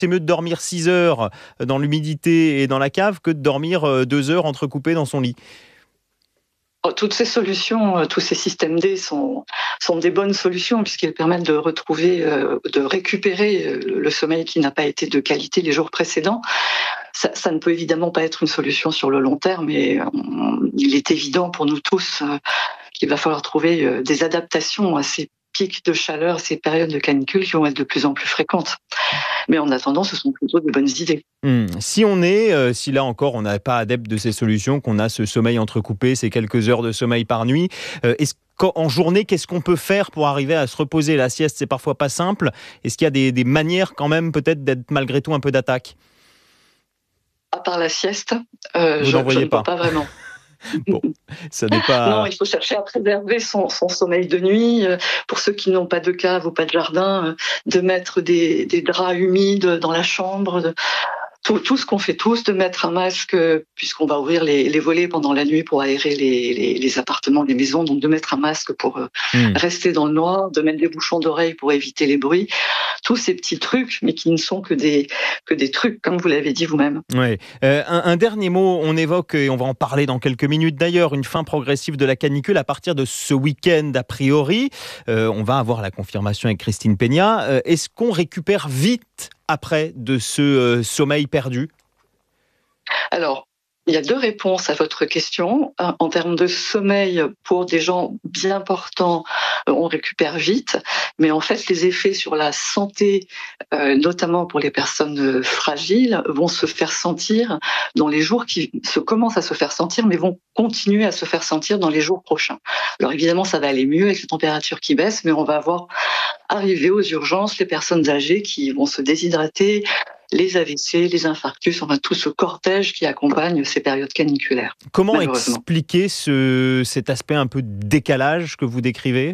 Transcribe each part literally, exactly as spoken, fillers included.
c'est mieux de dormir six heures dans l'humidité et dans la cave que de dormir deux heures entrecoupé dans son lit. Toutes ces solutions, tous ces systèmes D sont, sont des bonnes solutions puisqu'ils permettent de retrouver, de récupérer le sommeil qui n'a pas été de qualité les jours précédents. Ça, ça ne peut évidemment pas être une solution sur le long terme, mais il est évident pour nous tous qu'il va falloir trouver des adaptations à ces pics de chaleur, ces périodes de canicule qui vont être de plus en plus fréquentes. Mais en attendant, ce sont plutôt de bonnes idées. Mmh. Si on est, euh, si là encore on n'est pas adepte de ces solutions, qu'on a ce sommeil entrecoupé, ces quelques heures de sommeil par nuit, euh, est-ce qu'en journée, qu'est-ce qu'on peut faire pour arriver à se reposer? La sieste, c'est parfois pas simple. Est-ce qu'il y a des, des manières quand même peut-être d'être malgré tout un peu d'attaque? À part la sieste, euh, Vous je, n'en voyez je ne pas. vois pas vraiment. Bon, ça n'est pas... Non, il faut chercher à préserver son, son sommeil de nuit. Pour ceux qui n'ont pas de cave ou pas de jardin, de mettre des, des draps humides dans la chambre, de, tout, tout ce qu'on fait tous, de mettre un masque, puisqu'on va ouvrir les, les volets pendant la nuit pour aérer les, les, les appartements, les maisons, donc de mettre un masque pour mmh. rester dans le noir, de mettre des bouchons d'oreilles pour éviter les bruits. Tous ces petits trucs, mais qui ne sont que des, que des trucs, comme vous l'avez dit vous-même. Ouais. Euh, un, un dernier mot, on évoque, et on va en parler dans quelques minutes d'ailleurs, une fin progressive de la canicule à partir de ce week-end a priori. Euh, on va avoir la confirmation avec Christine Peña. Euh, est-ce qu'on récupère vite après de ce euh, sommeil perdu? Alors, il y a deux réponses à votre question. En termes de sommeil, pour des gens bien portants, on récupère vite. Mais en fait, les effets sur la santé, euh, notamment pour les personnes fragiles, vont se faire sentir dans les jours qui se commencent à se faire sentir, mais vont continuer à se faire sentir dans les jours prochains. Alors évidemment, ça va aller mieux avec les températures qui baissent, mais on va voir arriver aux urgences les personnes âgées qui vont se déshydrater, les A V C, les infarctus, enfin tout ce cortège qui accompagne ces périodes caniculaires. Comment expliquer ce, cet aspect un peu de décalage que vous décrivez?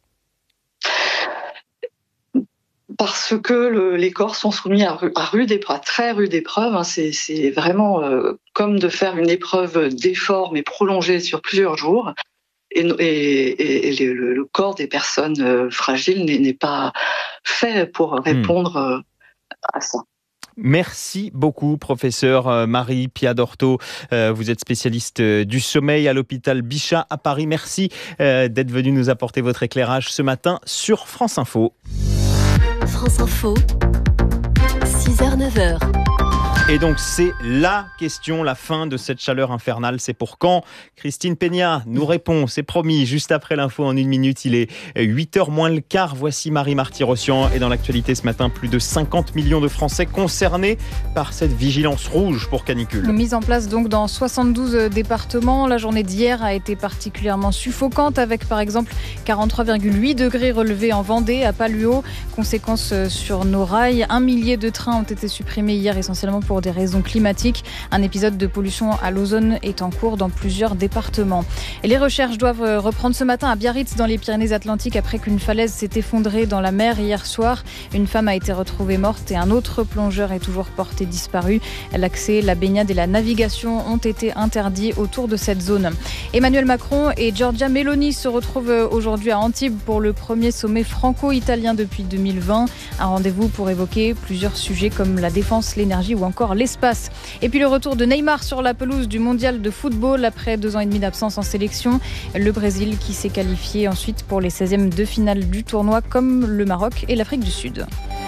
Parce que le, les corps sont soumis à, à rude épreuve, à très rude épreuve. Hein, c'est, c'est vraiment euh, comme de faire une épreuve d'effort mais prolongée sur plusieurs jours. Et, et, et le, le corps des personnes euh, fragiles n'est, n'est pas fait pour répondre euh, à ça. Merci beaucoup, professeur Marie Piadorto. Vous êtes spécialiste du sommeil à l'hôpital Bichat à Paris. Merci d'être venu nous apporter votre éclairage ce matin sur France Info. France Info, six heures neuf heures. Et donc, c'est la question, la fin de cette chaleur infernale. C'est pour quand? Christine Peña nous répond, c'est promis, juste après l'info en une minute. Il est huit heures moins le quart. Voici Marie Marty-Rossian. Et dans l'actualité ce matin, plus de cinquante millions de Français concernés par cette vigilance rouge pour canicule. Mise en place donc dans soixante-douze départements. La journée d'hier a été particulièrement suffocante avec par exemple quarante-trois virgule huit degrés relevés en Vendée, à Paluot. Conséquence sur nos rails, un millier de trains ont été supprimés hier essentiellement pour Pour des raisons climatiques. Un épisode de pollution à l'ozone est en cours dans plusieurs départements. Et les recherches doivent reprendre ce matin à Biarritz dans les Pyrénées-Atlantiques après qu'une falaise s'est effondrée dans la mer hier soir. Une femme a été retrouvée morte et un autre plongeur est toujours porté disparu. L'accès, la baignade et la navigation ont été interdits autour de cette zone. Emmanuel Macron et Giorgia Meloni se retrouvent aujourd'hui à Antibes pour le premier sommet franco-italien depuis deux mille vingt. Un rendez-vous pour évoquer plusieurs sujets comme la défense, l'énergie ou encore l'espace. Et puis le retour de Neymar sur la pelouse du mondial de football après deux ans et demi d'absence en sélection. Le Brésil qui s'est qualifié ensuite pour les seizièmes de finale du tournoi comme le Maroc et l'Afrique du Sud.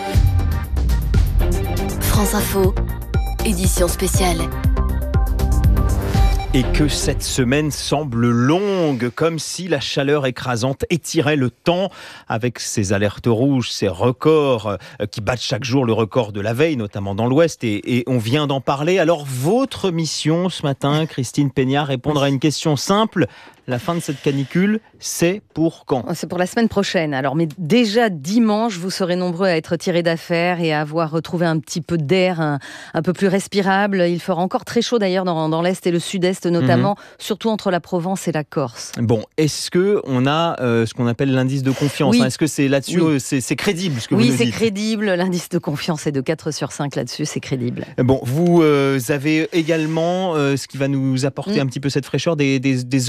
France Info, édition spéciale. Et que cette semaine semble longue, comme si la chaleur écrasante étirait le temps avec ces alertes rouges, ces records qui battent chaque jour le record de la veille, notamment dans l'Ouest, et, et on vient d'en parler. Alors votre mission ce matin, Christine Peña, répondre à une question simple. La fin de cette canicule, c'est pour quand? C'est pour la semaine prochaine. Alors, mais déjà dimanche, vous serez nombreux à être tirés d'affaire et à avoir retrouvé un petit peu d'air un, un peu plus respirable. Il fera encore très chaud d'ailleurs dans, dans l'Est et le Sud-Est notamment, mmh. surtout entre la Provence et la Corse. Bon, est-ce qu'on a euh, ce qu'on appelle l'indice de confiance oui. hein? Est-ce que c'est là-dessus, oui. c'est, c'est crédible ce que oui, vous nous dites? Oui, c'est crédible. L'indice de confiance est de quatre sur cinq là-dessus, c'est crédible. Bon, vous euh, avez également euh, ce qui va nous apporter mmh. un petit peu cette fraîcheur, des, des, des orages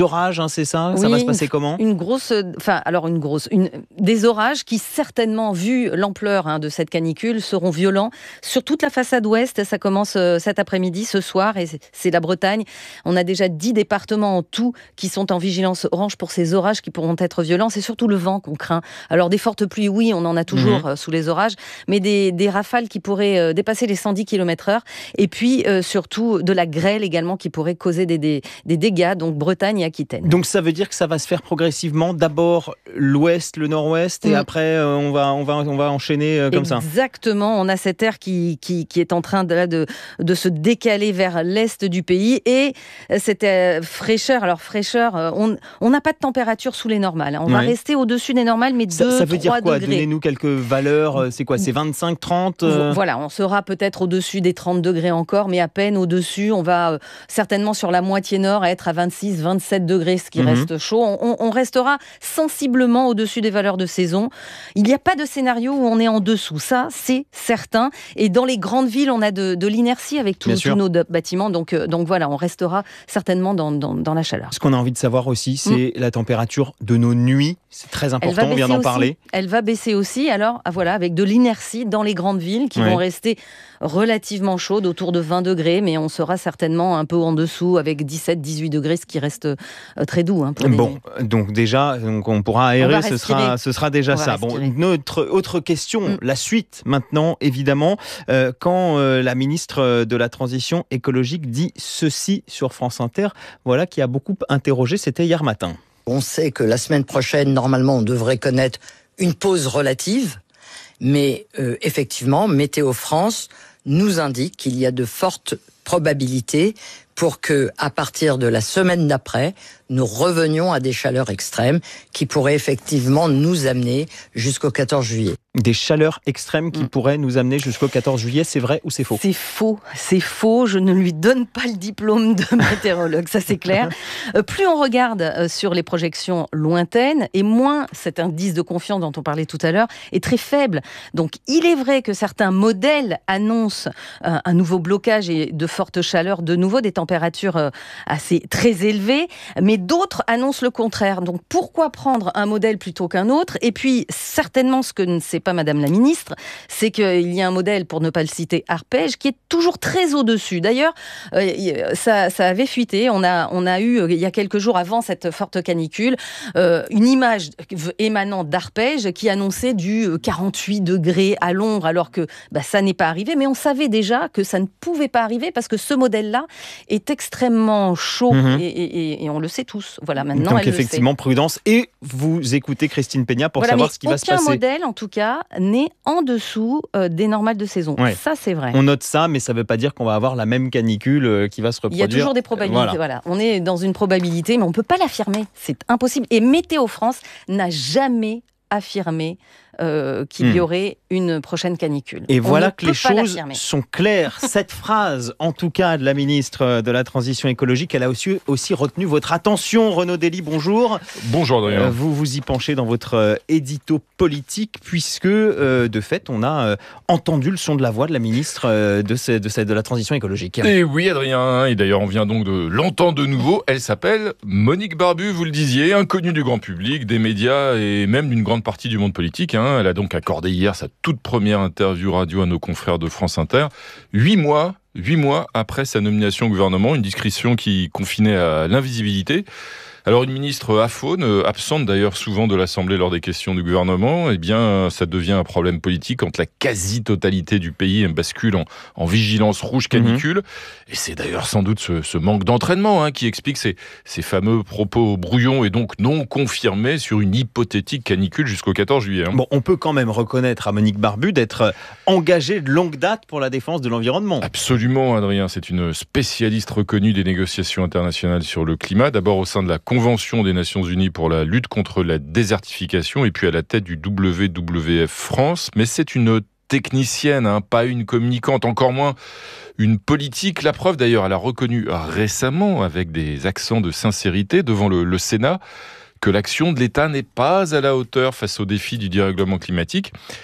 hein, c'est ça? Oui, ça va se passer comment? Une grosse, enfin, alors une grosse, une, des orages qui certainement, vu l'ampleur hein, de cette canicule, seront violents sur toute la façade ouest. Ça commence euh, cet après-midi, ce soir, et c'est, c'est la Bretagne. On a déjà dix départements en tout qui sont en vigilance orange pour ces orages qui pourront être violents. C'est surtout le vent qu'on craint. Alors des fortes pluies, oui, on en a toujours mmh. euh, sous les orages, mais des, des rafales qui pourraient euh, dépasser les cent dix kilomètres heure, et puis euh, surtout de la grêle également qui pourrait causer des, des, des dégâts, donc Bretagne et Aquitaine. Donc ça veut dire que ça va se faire progressivement, d'abord l'ouest, le nord-ouest, et mmh. après euh, on, va, on, va, on va enchaîner euh, comme Exactement. ça. Exactement, on a cette air qui, qui, qui est en train de, de, de se décaler vers l'est du pays, et cette euh, fraîcheur, alors fraîcheur, euh, on n'a pas de température sous les normales, on ouais. va rester au-dessus des normales, mais deux, ça, ça veut dire quoi? degrés. Donnez-nous quelques valeurs, c'est quoi? C'est vingt-cinq, trente euh... Voilà, on sera peut-être au-dessus des trente degrés encore, mais à peine au-dessus. On va euh, certainement sur la moitié nord être à vingt-six, vingt-sept degrés, ce qui mmh. reste chaud. On, on restera sensiblement au-dessus des valeurs de saison. Il n'y a pas de scénario où on est en dessous, ça c'est certain. Et dans les grandes villes, on a de, de l'inertie avec tout, tous nos bâtiments. Donc, euh, donc voilà, on restera certainement dans, dans, dans la chaleur. Ce qu'on a envie de savoir aussi, c'est mmh. la température de nos nuits. C'est très important, on vient d'en aussi. parler. Elle va baisser aussi, alors voilà, avec de l'inertie dans les grandes villes qui ouais. vont rester relativement chaudes, autour de vingt degrés, mais on sera certainement un peu en dessous avec dix-sept, dix-huit degrés, ce qui reste euh, très doux. Hein, pour bon, des... donc déjà, donc on pourra aérer, on ce, sera, ce sera déjà ça. Bon, notre autre question, mm. la suite maintenant, évidemment, euh, quand euh, la ministre de la Transition écologique dit ceci sur France Inter, voilà qui a beaucoup interrogé, c'était hier matin. On sait que la semaine prochaine, normalement, on devrait connaître une pause relative, mais euh, effectivement, Météo France nous indique qu'il y a de fortes probabilités pour que, à partir de la semaine d'après, nous revenions à des chaleurs extrêmes qui pourraient effectivement nous amener jusqu'au quatorze juillet. Des chaleurs extrêmes qui mmh. pourraient nous amener jusqu'au quatorze juillet, c'est vrai ou c'est faux? C'est faux, c'est faux. Je ne lui donne pas le diplôme de météorologue, ça c'est clair. Euh, plus on regarde euh, sur les projections lointaines, et moins cet indice de confiance dont on parlait tout à l'heure est très faible. Donc il est vrai que certains modèles annoncent euh, un nouveau blocage et de fortes chaleurs, de nouveau des températures euh, assez très élevées, mais d'autres annoncent le contraire. Donc pourquoi prendre un modèle plutôt qu'un autre? Et puis certainement ce que ne sait pas Madame la Ministre, c'est qu'il y a un modèle, pour ne pas le citer, Arpège, qui est toujours très au-dessus. D'ailleurs, euh, ça, ça avait fuité. On a, on a eu, il y a quelques jours avant cette forte canicule, euh, une image émanant d'Arpège qui annonçait du quarante-huit degrés à l'ombre, alors que bah, ça n'est pas arrivé. Mais on savait déjà que ça ne pouvait pas arriver parce que ce modèle-là est extrêmement chaud mmh. et, et, et on le sait tous. Voilà, maintenant, donc elle effectivement, le sait. Prudence. Et vous écoutez Christine Peña pour voilà, savoir ce qui va se passer. Aucun modèle, en tout cas, n'est en dessous euh, des normales de saison. Ouais. Ça, c'est vrai. On note ça, mais ça ne veut pas dire qu'on va avoir la même canicule euh, qui va se reproduire. Il y a toujours des probabilités. Voilà. Voilà. On est dans une probabilité, mais on ne peut pas l'affirmer. C'est impossible. Et Météo France n'a jamais affirmé euh, qu'il y aurait une prochaine canicule. Et on voilà que les choses sont claires. Cette phrase, en tout cas de la ministre de la Transition écologique, elle a aussi, aussi retenu votre attention. Renaud Dely, bonjour. Bonjour Adrien. Euh, vous vous y penchez dans votre euh, édito politique, puisque euh, de fait, on a euh, entendu le son de la voix de la ministre euh, de, ce, de, ce, de la Transition écologique. Et oui Adrien, et d'ailleurs on vient donc de l'entendre de nouveau. Elle s'appelle Monique Barbu, vous le disiez, inconnue du grand public, des médias et même d'une grande partie du monde politique. Hein. Elle a donc accordé hier sa toute première interview radio à nos confrères de France Inter. Huit mois, huit mois après sa nomination au gouvernement, une discrétion qui confinait à l'invisibilité. Alors une ministre aphone, absente d'ailleurs souvent de l'Assemblée lors des questions du gouvernement, eh bien ça devient un problème politique quand la quasi-totalité du pays bascule en, en vigilance rouge canicule. Mmh. Et c'est d'ailleurs sans doute ce, ce manque d'entraînement hein, qui explique ces, ces fameux propos brouillons et donc non confirmés sur une hypothétique canicule jusqu'au quatorze juillet. Hein. Bon, on peut quand même reconnaître à Monique Barbu d'être engagée de longue date pour la défense de l'environnement. Absolument Adrien, c'est une spécialiste reconnue des négociations internationales sur le climat, d'abord au sein de la Convention des Nations Unies pour la lutte contre la désertification et puis à la tête du W W F France. Mais c'est une technicienne, hein, pas une communicante, encore moins une politique. La preuve d'ailleurs, elle a reconnu récemment, avec des accents de sincérité devant le, le Sénat, que l'action de l'État n'est pas à la hauteur face aux défis du dérèglement climatique.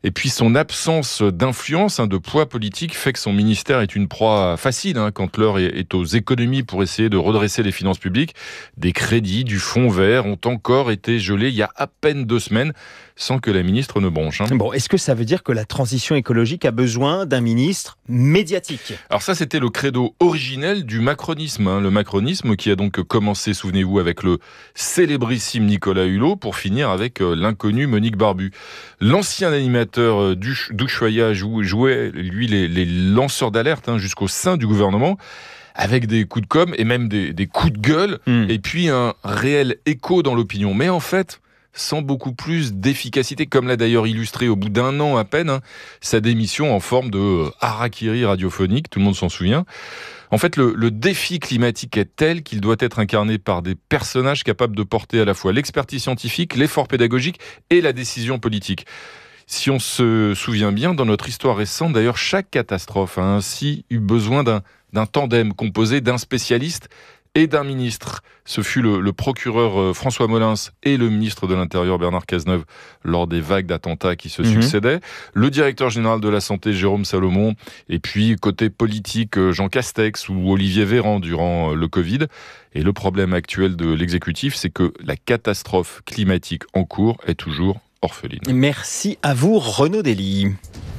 Et puis son absence d'influence, hein, de poids politique, fait que son ministère est une proie facile hein, quand l'heure est, est aux économies pour essayer de redresser les finances publiques. Des crédits du fonds vert ont encore été gelés il y a à peine deux semaines, sans que la ministre ne bronche. Hein. Bon, est-ce que ça veut dire que la transition écologique a besoin d'un ministre médiatique ? Alors ça, c'était le credo originel du macronisme. Hein. Le macronisme qui a donc commencé, souvenez-vous, avec le célébrissime Nicolas Hulot, pour finir avec euh, l'inconnu Monique Barbu. L'ancien animateur euh, d'Ushuaïa jouait, lui, les, les lanceurs d'alerte hein, jusqu'au sein du gouvernement, avec des coups de com' et même des, des coups de gueule, mmh. et puis un réel écho dans l'opinion. Mais en fait, sans beaucoup plus d'efficacité, comme l'a d'ailleurs illustré au bout d'un an à peine, hein, sa démission en forme de euh, harakiri radiophonique, tout le monde s'en souvient. En fait, le, le défi climatique est tel qu'il doit être incarné par des personnages capables de porter à la fois l'expertise scientifique, l'effort pédagogique et la décision politique. Si on se souvient bien, dans notre histoire récente, d'ailleurs, chaque catastrophe a ainsi eu besoin d'un, d'un tandem composé d'un spécialiste et d'un ministre. Ce fut le, le procureur François Molins et le ministre de l'Intérieur Bernard Cazeneuve lors des vagues d'attentats qui se mmh. succédaient, le directeur général de la Santé Jérôme Salomon, et puis côté politique Jean Castex ou Olivier Véran durant le Covid. Et le problème actuel de l'exécutif, c'est que la catastrophe climatique en cours est toujours orpheline. Merci à vous Renaud Dely.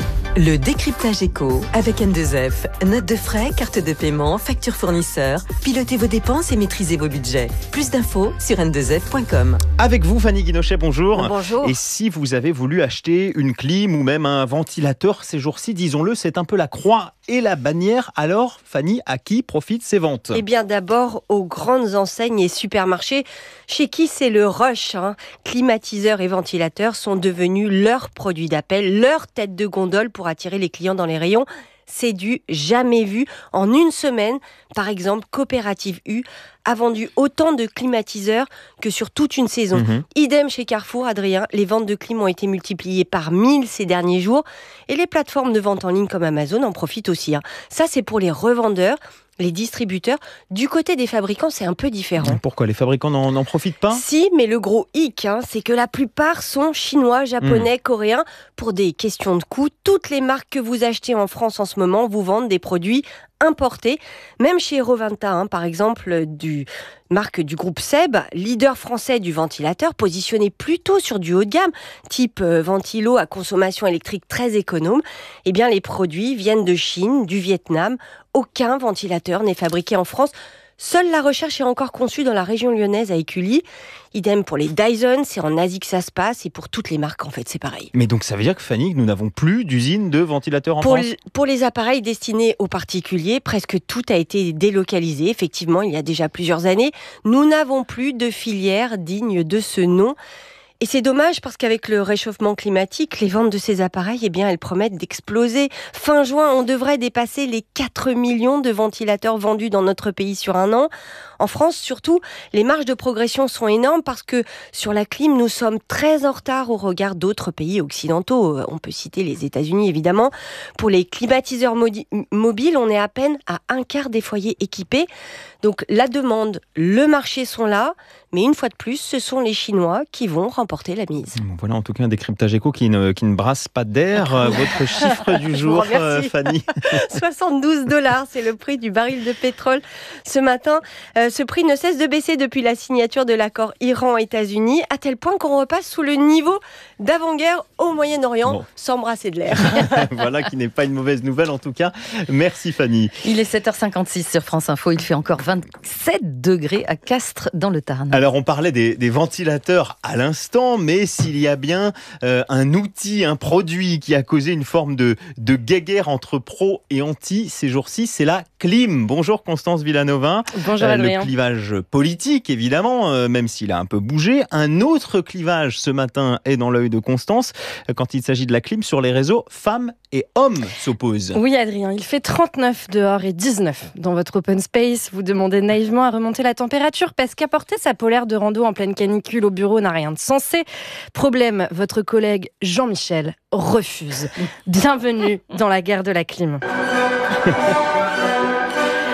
Le décryptage éco avec N deux F. Notes de frais, carte de paiement, facture fournisseur. Pilotez vos dépenses et maîtrisez vos budgets. Plus d'infos sur N deux F point com. Avec vous, Fanny Guinochet, bonjour. Bonjour. Et si vous avez voulu acheter une clim ou même un ventilateur ces jours-ci, disons-le, c'est un peu la croix et la bannière. Alors, Fanny, à qui profitent ces ventes ? Eh bien, d'abord, aux grandes enseignes et supermarchés, chez qui c'est le rush. Hein. Climatiseurs et ventilateurs sont devenus leurs produits d'appel, leur tête de gondole pour attirer les clients dans les rayons. C'est du jamais vu. En une semaine, par exemple, Coopérative U a vendu autant de climatiseurs que sur toute une saison. Mmh. Idem chez Carrefour, Adrien, les ventes de clim ont été multipliées par mille ces derniers jours. Et les plateformes de vente en ligne comme Amazon en profitent aussi. Hein. Ça, c'est pour les revendeurs. Les distributeurs, du côté des fabricants, c'est un peu différent. Pourquoi les fabricants n'en, n'en profitent pas ? Si, mais le gros hic, hein, c'est que la plupart sont chinois, japonais, mmh. coréens. Pour des questions de coût, toutes les marques que vous achetez en France en ce moment vous vendent des produits importés. Même chez Roventa, hein, par exemple, du marque du groupe Seb, leader français du ventilateur, positionné plutôt sur du haut de gamme, type euh, ventilo à consommation électrique très économe, eh bien les produits viennent de Chine, du Vietnam. Aucun ventilateur n'est fabriqué en France. Seule la recherche est encore conçue dans la région lyonnaise à Écully. Idem pour les Dyson, c'est en Asie que ça se passe, et pour toutes les marques, en fait, c'est pareil. Mais donc ça veut dire que, Fanny, nous n'avons plus d'usine de ventilateurs en pour France ? l- Pour les appareils destinés aux particuliers, presque tout a été délocalisé. Effectivement, il y a déjà plusieurs années, nous n'avons plus de filière digne de ce nom. Et c'est dommage parce qu'avec le réchauffement climatique, les ventes de ces appareils, eh bien, elles promettent d'exploser. Fin juin, on devrait dépasser les quatre millions de ventilateurs vendus dans notre pays sur un an. En France, surtout, les marges de progression sont énormes parce que sur la clim, nous sommes très en retard au regard d'autres pays occidentaux. On peut citer les États-Unis, évidemment. Pour les climatiseurs modi- mobiles, on est à peine à un quart des foyers équipés. Donc la demande, le marché sont là, mais une fois de plus, ce sont les Chinois qui vont remporter la mise. Bon, voilà en tout cas un décryptage éco qui ne, qui ne brasse pas d'air. Votre chiffre du jour, euh, Fanny. soixante-douze dollars, c'est le prix du baril de pétrole ce matin. Euh, ce prix ne cesse de baisser depuis la signature de l'accord Iran-États-Unis, à tel point qu'on repasse sous le niveau d'avant-guerre au Moyen-Orient, bon. sans brasser de l'air. Voilà qui n'est pas une mauvaise nouvelle en tout cas. Merci Fanny. Il est sept heures cinquante-six sur France Info, il fait encore vingt-sept degrés à Castres dans le Tarn. Alors on parlait des, des ventilateurs à l'instant, mais s'il y a bien euh, un outil, un produit qui a causé une forme de, de guéguerre entre pro et anti ces jours-ci, c'est la clim. Bonjour Constance Villanova. Bonjour Adrien. Euh, le clivage politique évidemment, euh, même s'il a un peu bougé. Un autre clivage ce matin est dans l'œil de Constance euh, quand il s'agit de la clim sur les réseaux. Femmes et hommes s'opposent. Oui Adrien, il fait trente-neuf dehors et dix-neuf dans votre open space. Vous demandez naïvement à remonter la température parce qu'apporter sa polaire de rando en pleine canicule au bureau n'a rien de sensé. Problème, votre collègue Jean-Michel refuse. Bienvenue dans la guerre de la clim.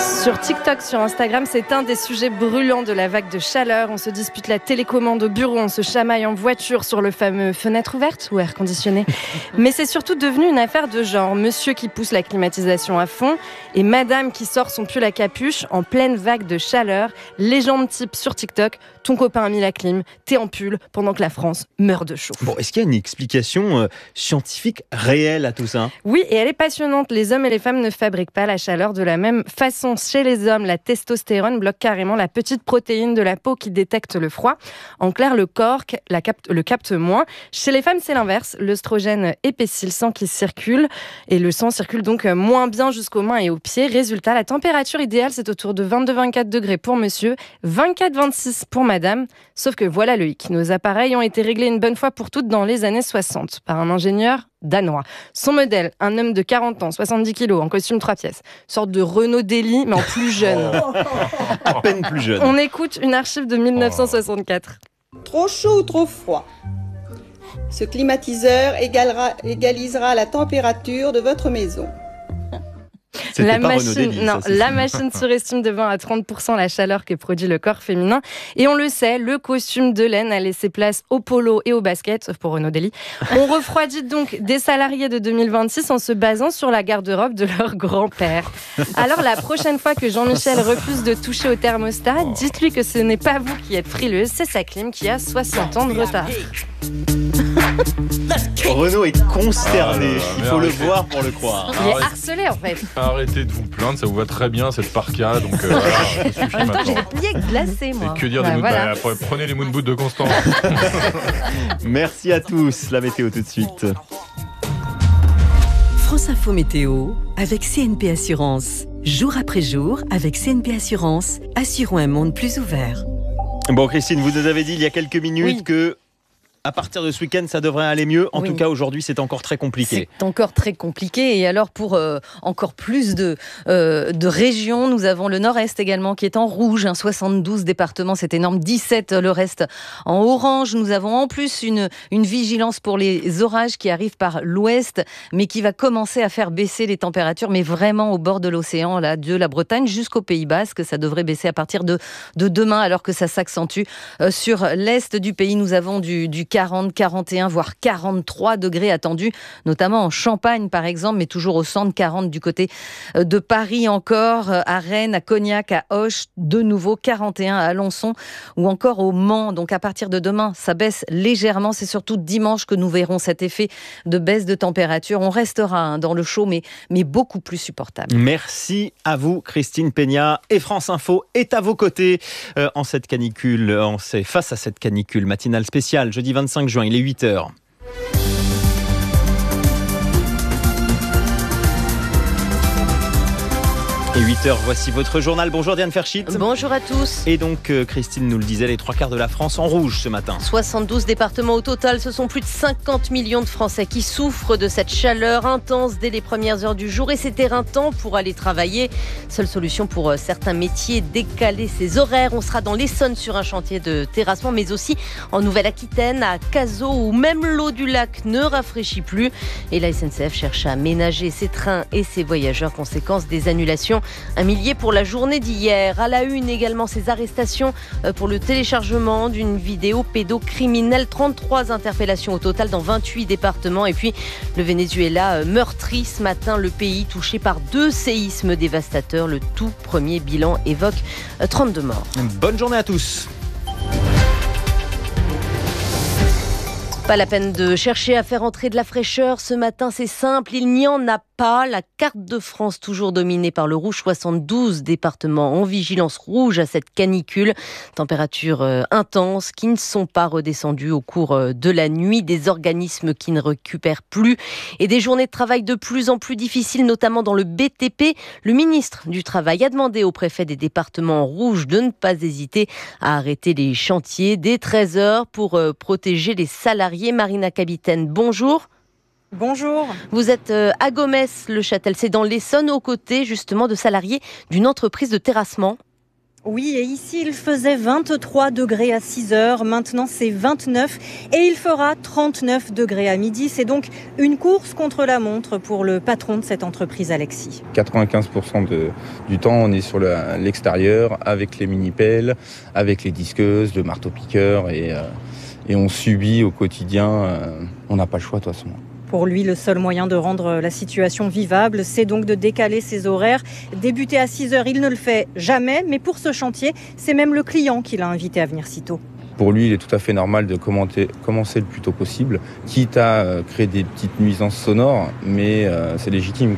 Sur TikTok, sur Instagram, c'est un des sujets brûlants de la vague de chaleur. On se dispute la télécommande au bureau, on se chamaille en voiture sur le fameux fenêtre ouverte ou air conditionné. Mais c'est surtout devenu une affaire de genre. Monsieur qui pousse la climatisation à fond et madame qui sort son pull à capuche en pleine vague de chaleur. Légende type sur TikTok, ton copain a mis la clim, t'es en pull pendant que la France meurt de chaud. Bon, est-ce qu'il y a une explication euh, scientifique réelle à tout ça ? Oui, et elle est passionnante. Les hommes et les femmes ne fabriquent pas la chaleur de la même façon. Chez les hommes, la testostérone bloque carrément la petite protéine de la peau qui détecte le froid. En clair, le corps la capte, le capte moins. Chez les femmes, c'est l'inverse. L'œstrogène épaissit le sang qui circule et le sang circule donc moins bien jusqu'aux mains et aux pieds. Résultat, la température idéale, c'est autour de vingt-deux à vingt-quatre degrés pour monsieur, vingt-quatre à vingt-six pour madame. Sauf que voilà le hic. Nos appareils ont été réglés une bonne fois pour toutes dans les années soixante par un ingénieur danois. Son modèle, un homme de quarante ans, soixante-dix kilos, en costume trois pièces. Sorte de Renault Daily, mais en plus jeune. À peine plus jeune. On écoute une archive de dix-neuf cent soixante-quatre. Trop chaud ou trop froid ? Ce climatiseur égalera, égalisera la température de votre maison. C'était La pas machine, Renaud Daly, non, ça, c'est la sûr. machine surestime de vingt à trente pour cent la chaleur que produit le corps féminin. Et on le sait, le costume de laine a laissé place au polo et au basket, sauf pour Renaud Daly. On refroidit donc des salariés de deux mille vingt-six en se basant sur la garde-robe de leur grand-père. Alors la prochaine fois que Jean-Michel refuse de toucher au thermostat, dites-lui que ce n'est pas vous qui êtes frileuse, c'est sa clim qui a soixante ans de retard. Renaud est consterné, Ah, il faut le arrêtez. voir pour le croire. Il est Arrête. harcelé en fait. Arrêtez de vous plaindre, ça vous va très bien cette parka, donc euh, voilà, ça suffit En même temps, maintenant. j'ai des pliés glacés, moi. Et que dire Bah, des moon- voilà. bah, prenez les moon boots de Constant. Merci à tous, la météo tout de suite. France Info Météo avec C N P Assurance. Jour après jour, avec C N P Assurance, assurons un monde plus ouvert. Bon Christine, vous nous avez dit il y a quelques minutes Oui. que à partir de ce week-end, ça devrait aller mieux. En Oui. tout cas, aujourd'hui, c'est encore très compliqué. C'est encore très compliqué. Et alors, pour euh, encore plus de, euh, de régions, nous avons le nord-est également qui est en rouge. Hein, soixante-douze départements, c'est énorme. dix-sept, le reste en orange. Nous avons en plus une, une vigilance pour les orages qui arrivent par l'ouest, mais qui va commencer à faire baisser les températures, mais vraiment au bord de l'océan, là, de la Bretagne jusqu'au Pays Basque. Ça devrait baisser à partir de, de demain, alors que ça s'accentue. Euh, sur l'est du pays, nous avons du, du quarante, quarante et un, voire quarante-trois degrés attendus, notamment en Champagne par exemple, mais toujours au centre, quarante du côté de Paris encore, à Rennes, à Cognac, à Auch, de nouveau quarante et un à Alençon ou encore au Mans. Donc à partir de demain, ça baisse légèrement. C'est surtout dimanche que nous verrons cet effet de baisse de température. On restera hein, dans le chaud, mais, mais beaucoup plus supportable. Merci à vous, Christine Peña. Et France Info est à vos côtés euh, en cette canicule, en, c'est face à cette canicule matinale spéciale, jeudi vingt-cinq juin, il est huit heures. Et huit heures, voici votre journal. Bonjour Diane Ferchit. Bonjour à tous. Et donc, euh, Christine nous le disait, les trois quarts de la France en rouge ce matin. soixante-douze départements au total, ce sont plus de cinquante millions de Français qui souffrent de cette chaleur intense dès les premières heures du jour et c'est éreintant pour aller travailler. Seule solution pour certains métiers, décaler ses horaires. On sera dans l'Essonne sur un chantier de terrassement, mais aussi en Nouvelle-Aquitaine, à Cazaux, où même l'eau du lac ne rafraîchit plus. Et la S N C F cherche à ménager ses trains et ses voyageurs, conséquence des annulations. Un millier pour la journée d'hier. À la une également, ces arrestations pour le téléchargement d'une vidéo pédocriminelle. trente-trois interpellations au total dans vingt-huit départements. Et puis le Venezuela meurtri ce matin, le pays touché par deux séismes dévastateurs. Le tout premier bilan évoque trente-deux morts. Bonne journée à tous. Pas la peine de chercher à faire entrer de la fraîcheur. Ce matin, c'est simple, il n'y en a pas. La carte de France, toujours dominée par le rouge, soixante-douze départements en vigilance rouge à cette canicule. Températures euh, intenses qui ne sont pas redescendues au cours euh, de la nuit. Des organismes qui ne récupèrent plus et des journées de travail de plus en plus difficiles, notamment dans le B T P. Le ministre du Travail a demandé au préfet des départements rouges de ne pas hésiter à arrêter les chantiers dès treize heures pour euh, protéger les salariés. Marina Capitaine, bonjour. Bonjour. Vous êtes à Gomès-le-Châtel, c'est dans l'Essonne, aux côtés justement de salariés d'une entreprise de terrassement. Oui, et ici, il faisait vingt-trois degrés à six heures. Maintenant, c'est vingt-neuf et il fera trente-neuf degrés à midi. C'est donc une course contre la montre pour le patron de cette entreprise, Alexis. quatre-vingt-quinze pour cent de, du temps, on est sur le, l'extérieur avec les mini-pelles, avec les disqueuses, le marteau-piqueur et, euh, et on subit au quotidien. Euh, on n'a pas le choix de toute façon. Pour lui, le seul moyen de rendre la situation vivable, c'est donc de décaler ses horaires. Débuter à six heures, il ne le fait jamais, mais pour ce chantier, c'est même le client qui l'a invité à venir si tôt. Pour lui, il est tout à fait normal de commenter, commencer le plus tôt possible, quitte à euh, créer des petites nuisances sonores, mais euh, c'est légitime.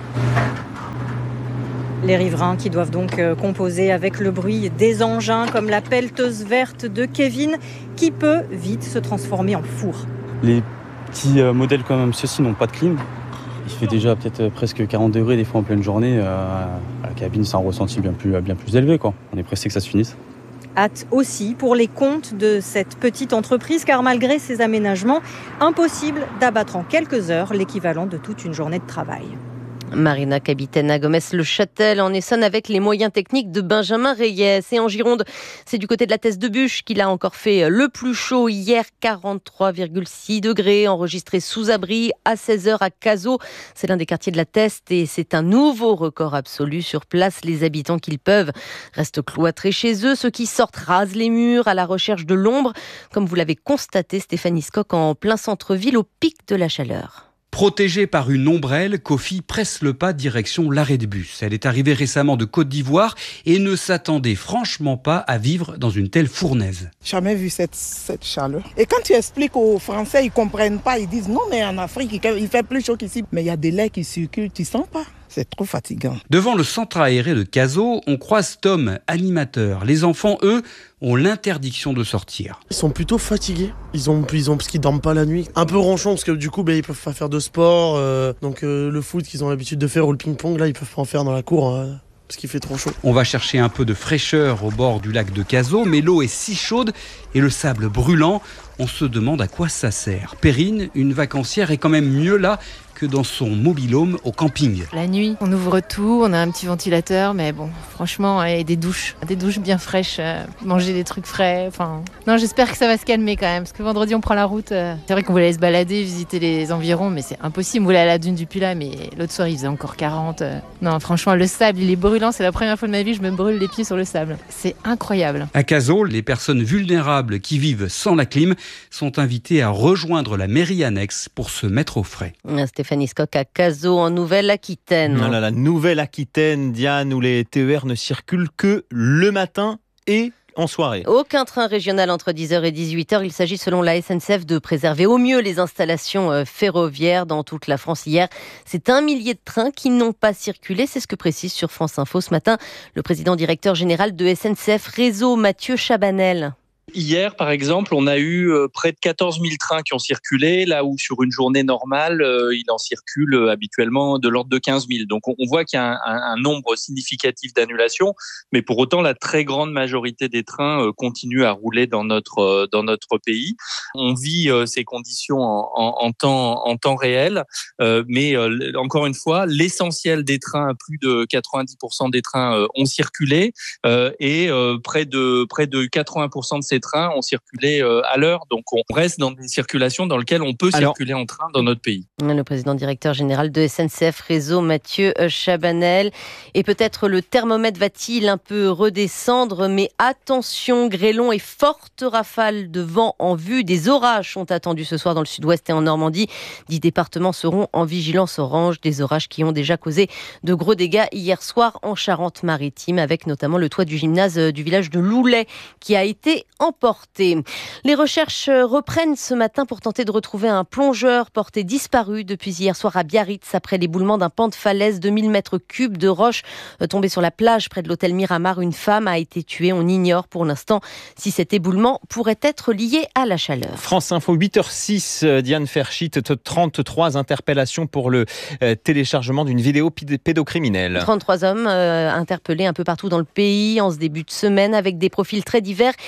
Les riverains qui doivent donc composer avec le bruit des engins, comme la pelleteuse verte de Kevin, qui peut vite se transformer en four. Les petits modèles comme ceux-ci n'ont pas de clim. Il fait déjà peut-être presque quarante degrés des fois en pleine journée. Euh, à la cabine, c'est un ressenti bien plus, bien plus élevé, quoi. On est pressé que ça se finisse. Hâte aussi pour les comptes de cette petite entreprise, car malgré ces aménagements, impossible d'abattre en quelques heures l'équivalent de toute une journée de travail. Marina Capitaine à Gometz-le-Châtel en Essonne avec les moyens techniques de Benjamin Reyes. Et en Gironde, c'est du côté de la Thèse de Buch qu'il a encore fait le plus chaud hier, quarante-trois virgule six degrés enregistrés sous abri à seize heures à Cazaux. C'est l'un des quartiers de la Teste et c'est un nouveau record absolu. Sur place, les habitants qu'ils peuvent restent cloîtrés chez eux. Ceux qui sortent rasent les murs à la recherche de l'ombre, comme vous l'avez constaté, Stéphanie Skock, en plein centre-ville au pic de la chaleur. Protégée par une ombrelle, Kofi presse le pas direction l'arrêt de bus. Elle est arrivée récemment de Côte d'Ivoire et ne s'attendait franchement pas à vivre dans une telle fournaise. Jamais vu cette, cette chaleur. Et quand tu expliques aux Français, ils comprennent pas. Ils disent non, mais en Afrique, il fait plus chaud qu'ici. Mais il y a des laits qui circulent, tu sens pas. C'est trop fatigant. Devant le centre aéré de Cazaux, on croise Tom, animateur. Les enfants, eux, ont l'interdiction de sortir. Ils sont plutôt fatigués. Ils ont, ils ont parce qu'ils dorment pas la nuit. Un peu ronchons parce que du coup, ben, ils peuvent pas faire de sport. Euh, donc euh, le foot qu'ils ont l'habitude de faire ou le ping-pong, là, ils peuvent pas en faire dans la cour. Euh, parce qu'il fait trop chaud. On va chercher un peu de fraîcheur au bord du lac de Cazaux, mais l'eau est si chaude et le sable brûlant, on se demande à quoi ça sert. Perrine, une vacancière, est quand même mieux là que dans son mobil-home au camping. La nuit, on ouvre tout, on a un petit ventilateur, mais bon, franchement, et des douches, des douches bien fraîches, euh, manger des trucs frais, enfin... Non, j'espère que ça va se calmer quand même, parce que vendredi, on prend la route. Euh, c'est vrai qu'on voulait aller se balader, visiter les environs, mais c'est impossible. On voulait aller à la dune du Pilat, mais l'autre soir, il faisait encore quarante. Euh... Non, franchement, le sable, il est brûlant, c'est la première fois de ma vie que je me brûle les pieds sur le sable. C'est incroyable. À Cazaux, les personnes vulnérables qui vivent sans la clim sont invitées à rejoindre la mairie annexe pour se mettre au frais. Stéphanie Skock à Cazaux en Nouvelle-Aquitaine. Voilà, la Nouvelle-Aquitaine, Diane, où les T E R ne circulent que le matin et en soirée. Aucun train régional entre dix heures et dix-huit heures. Il s'agit selon la S N C F de préserver au mieux les installations ferroviaires dans toute la France hier. C'est un millier de trains qui n'ont pas circulé. C'est ce que précise sur France Info ce matin le président directeur général de S N C F Réseau, Mathieu Chabanel. Hier, par exemple, on a eu près de quatorze mille trains qui ont circulé, là où sur une journée normale, il en circule habituellement de l'ordre de quinze mille. Donc on voit qu'il y a un, un nombre significatif d'annulations, mais pour autant, la très grande majorité des trains continuent à rouler dans notre dans notre pays. On vit ces conditions en, en, en temps en temps réel, mais encore une fois, l'essentiel des trains, plus de quatre-vingt-dix pour cent des trains ont circulé, et près de près de quatre-vingts pour cent de ces trains ont circulé à l'heure. Donc on reste dans des circulations dans lesquelles on peut Alors, circuler en train dans notre pays. Le président directeur général de S N C F Réseau, Mathieu Chabanel. Et peut-être le thermomètre va-t-il un peu redescendre, mais attention, grêlons et fortes rafales de vent en vue. Des orages sont attendus ce soir dans le sud-ouest et en Normandie. Dix départements seront en vigilance orange. Des orages qui ont déjà causé de gros dégâts hier soir en Charente-Maritime, avec notamment le toit du gymnase du village de Loulet qui a été emporté. Les recherches reprennent ce matin pour tenter de retrouver un plongeur porté disparu depuis hier soir à Biarritz après l'éboulement d'un pan de falaise de mille mètres cubes de roches tombé sur la plage près de l'hôtel Miramar. Une femme a été tuée. On ignore pour l'instant si cet éboulement pourrait être lié à la chaleur. France Info, huit heures six, Diane Ferchit, trente-trois interpellations pour le téléchargement d'une vidéo pédocriminelle. trente-trois hommes euh, interpellés un peu partout dans le pays en ce début de semaine avec des profils très divers. Ils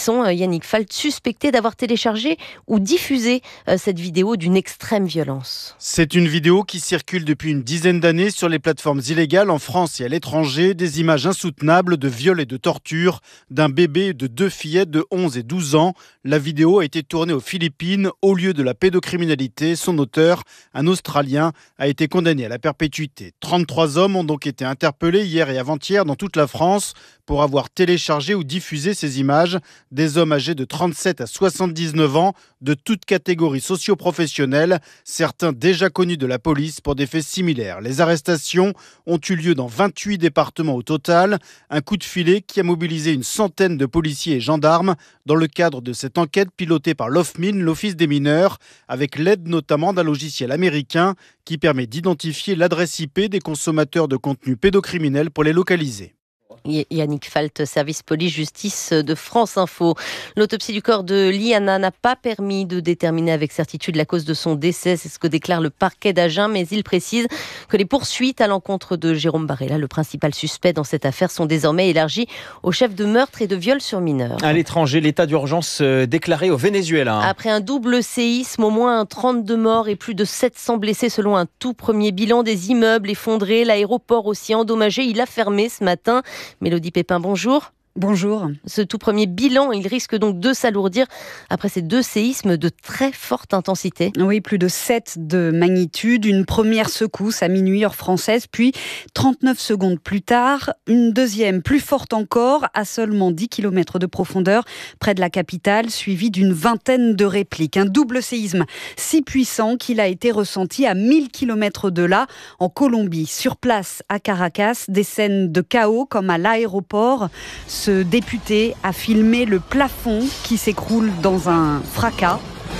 sont, Yannick Falt, suspectés d'avoir téléchargé ou diffusé cette vidéo d'une extrême violence. C'est une vidéo qui circule depuis une dizaine d'années sur les plateformes illégales en France et à l'étranger. Des images insoutenables de viol et de torture d'un bébé et de deux fillettes de onze et douze ans. La vidéo a été tournée aux Philippines au lieu de la pédocriminalité. Son auteur, un Australien, a été condamné à la perpétuité. trente-trois hommes ont donc été interpellés hier et avant-hier dans toute la France pour avoir téléchargé ou diffusé ces images. Des hommes âgés de trente-sept à soixante-dix-neuf ans, de toutes catégories socio-professionnelles, certains déjà connus de la police pour des faits similaires. Les arrestations ont eu lieu dans vingt-huit départements au total. Un coup de filet qui a mobilisé une centaine de policiers et gendarmes dans le cadre de cette enquête pilotée par l'O F M I N, l'Office des mineurs, avec l'aide notamment d'un logiciel américain qui permet d'identifier l'adresse I P des consommateurs de contenus pédocriminels pour les localiser. Yannick Falt, service police-justice de France Info. L'autopsie du corps de Liana n'a pas permis de déterminer avec certitude la cause de son décès. C'est ce que déclare le parquet d'Agen, mais il précise que les poursuites à l'encontre de Jérôme Barella, le principal suspect dans cette affaire, sont désormais élargies aux chefs de meurtre et de viol sur mineurs. À l'étranger, l'état d'urgence déclaré au Venezuela. Après un double séisme, au moins trente-deux morts et plus de sept cents blessés selon un tout premier bilan. Des immeubles effondrés, l'aéroport aussi endommagé. Il a fermé ce matin. Mélodie Pépin, bonjour. Bonjour. Ce tout premier bilan, il risque donc de s'alourdir après ces deux séismes de très forte intensité. Oui, plus de sept de magnitude. Une première secousse à minuit heure française, puis trente-neuf secondes plus tard, une deuxième plus forte encore, à seulement dix kilomètres de profondeur, près de la capitale, suivie d'une vingtaine de répliques. Un double séisme si puissant qu'il a été ressenti à mille kilomètres de là, en Colombie. Sur place, à Caracas, des scènes de chaos comme à l'aéroport. Ce député a filmé le plafond qui s'écroule dans un fracas.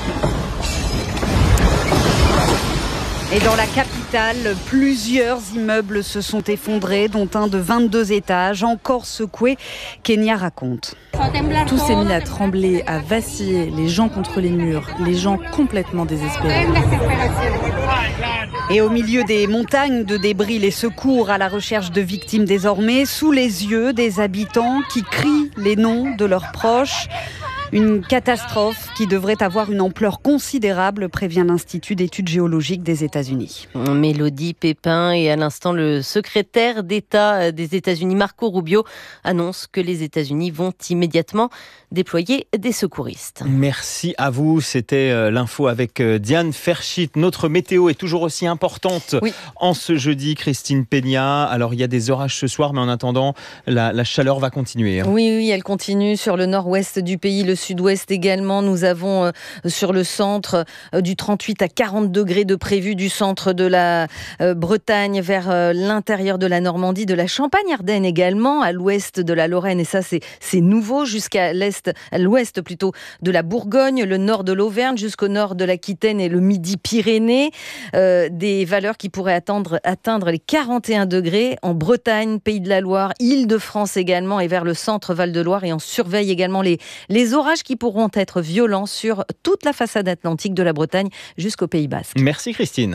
Et dans la capitale, plusieurs immeubles se sont effondrés, dont un de vingt-deux étages, encore secoué. Kenya raconte. Tout s'est mis à trembler, à vaciller, les gens contre les murs, les gens complètement désespérés. Et au milieu des montagnes de débris, les secours à la recherche de victimes désormais, sous les yeux des habitants qui crient les noms de leurs proches. Une catastrophe qui devrait avoir une ampleur considérable, prévient l'Institut d'études géologiques des États-Unis. Mélodie Pépin, et à l'instant, le secrétaire d'État des États-Unis, Marco Rubio, annonce que les États-Unis vont immédiatement déployer des secouristes. Merci à vous. C'était l'info avec Diane Ferschit. Notre météo est toujours aussi importante oui. en ce jeudi, Christine Peña. Alors, il y a des orages ce soir, mais en attendant, la, la chaleur va continuer. Oui, oui, elle continue sur le nord-ouest du pays, le sud-ouest également. Nous avons euh, sur le centre euh, du trente-huit à quarante degrés de prévu, du centre de la euh, Bretagne vers euh, l'intérieur de la Normandie, de la Champagne-Ardenne également, à l'ouest de la Lorraine, et ça c'est, c'est nouveau, jusqu'à l'est, à l'ouest plutôt de la Bourgogne, le nord de l'Auvergne, jusqu'au nord de l'Aquitaine et le midi-Pyrénées. Euh, des valeurs qui pourraient atteindre, atteindre les quarante et un degrés en Bretagne, Pays de la Loire, Île-de-France également, et vers le centre Val-de-Loire. Et on surveille également les, les orages qui pourront être violents sur toute la façade atlantique de la Bretagne jusqu'au Pays Basque. Merci Christine.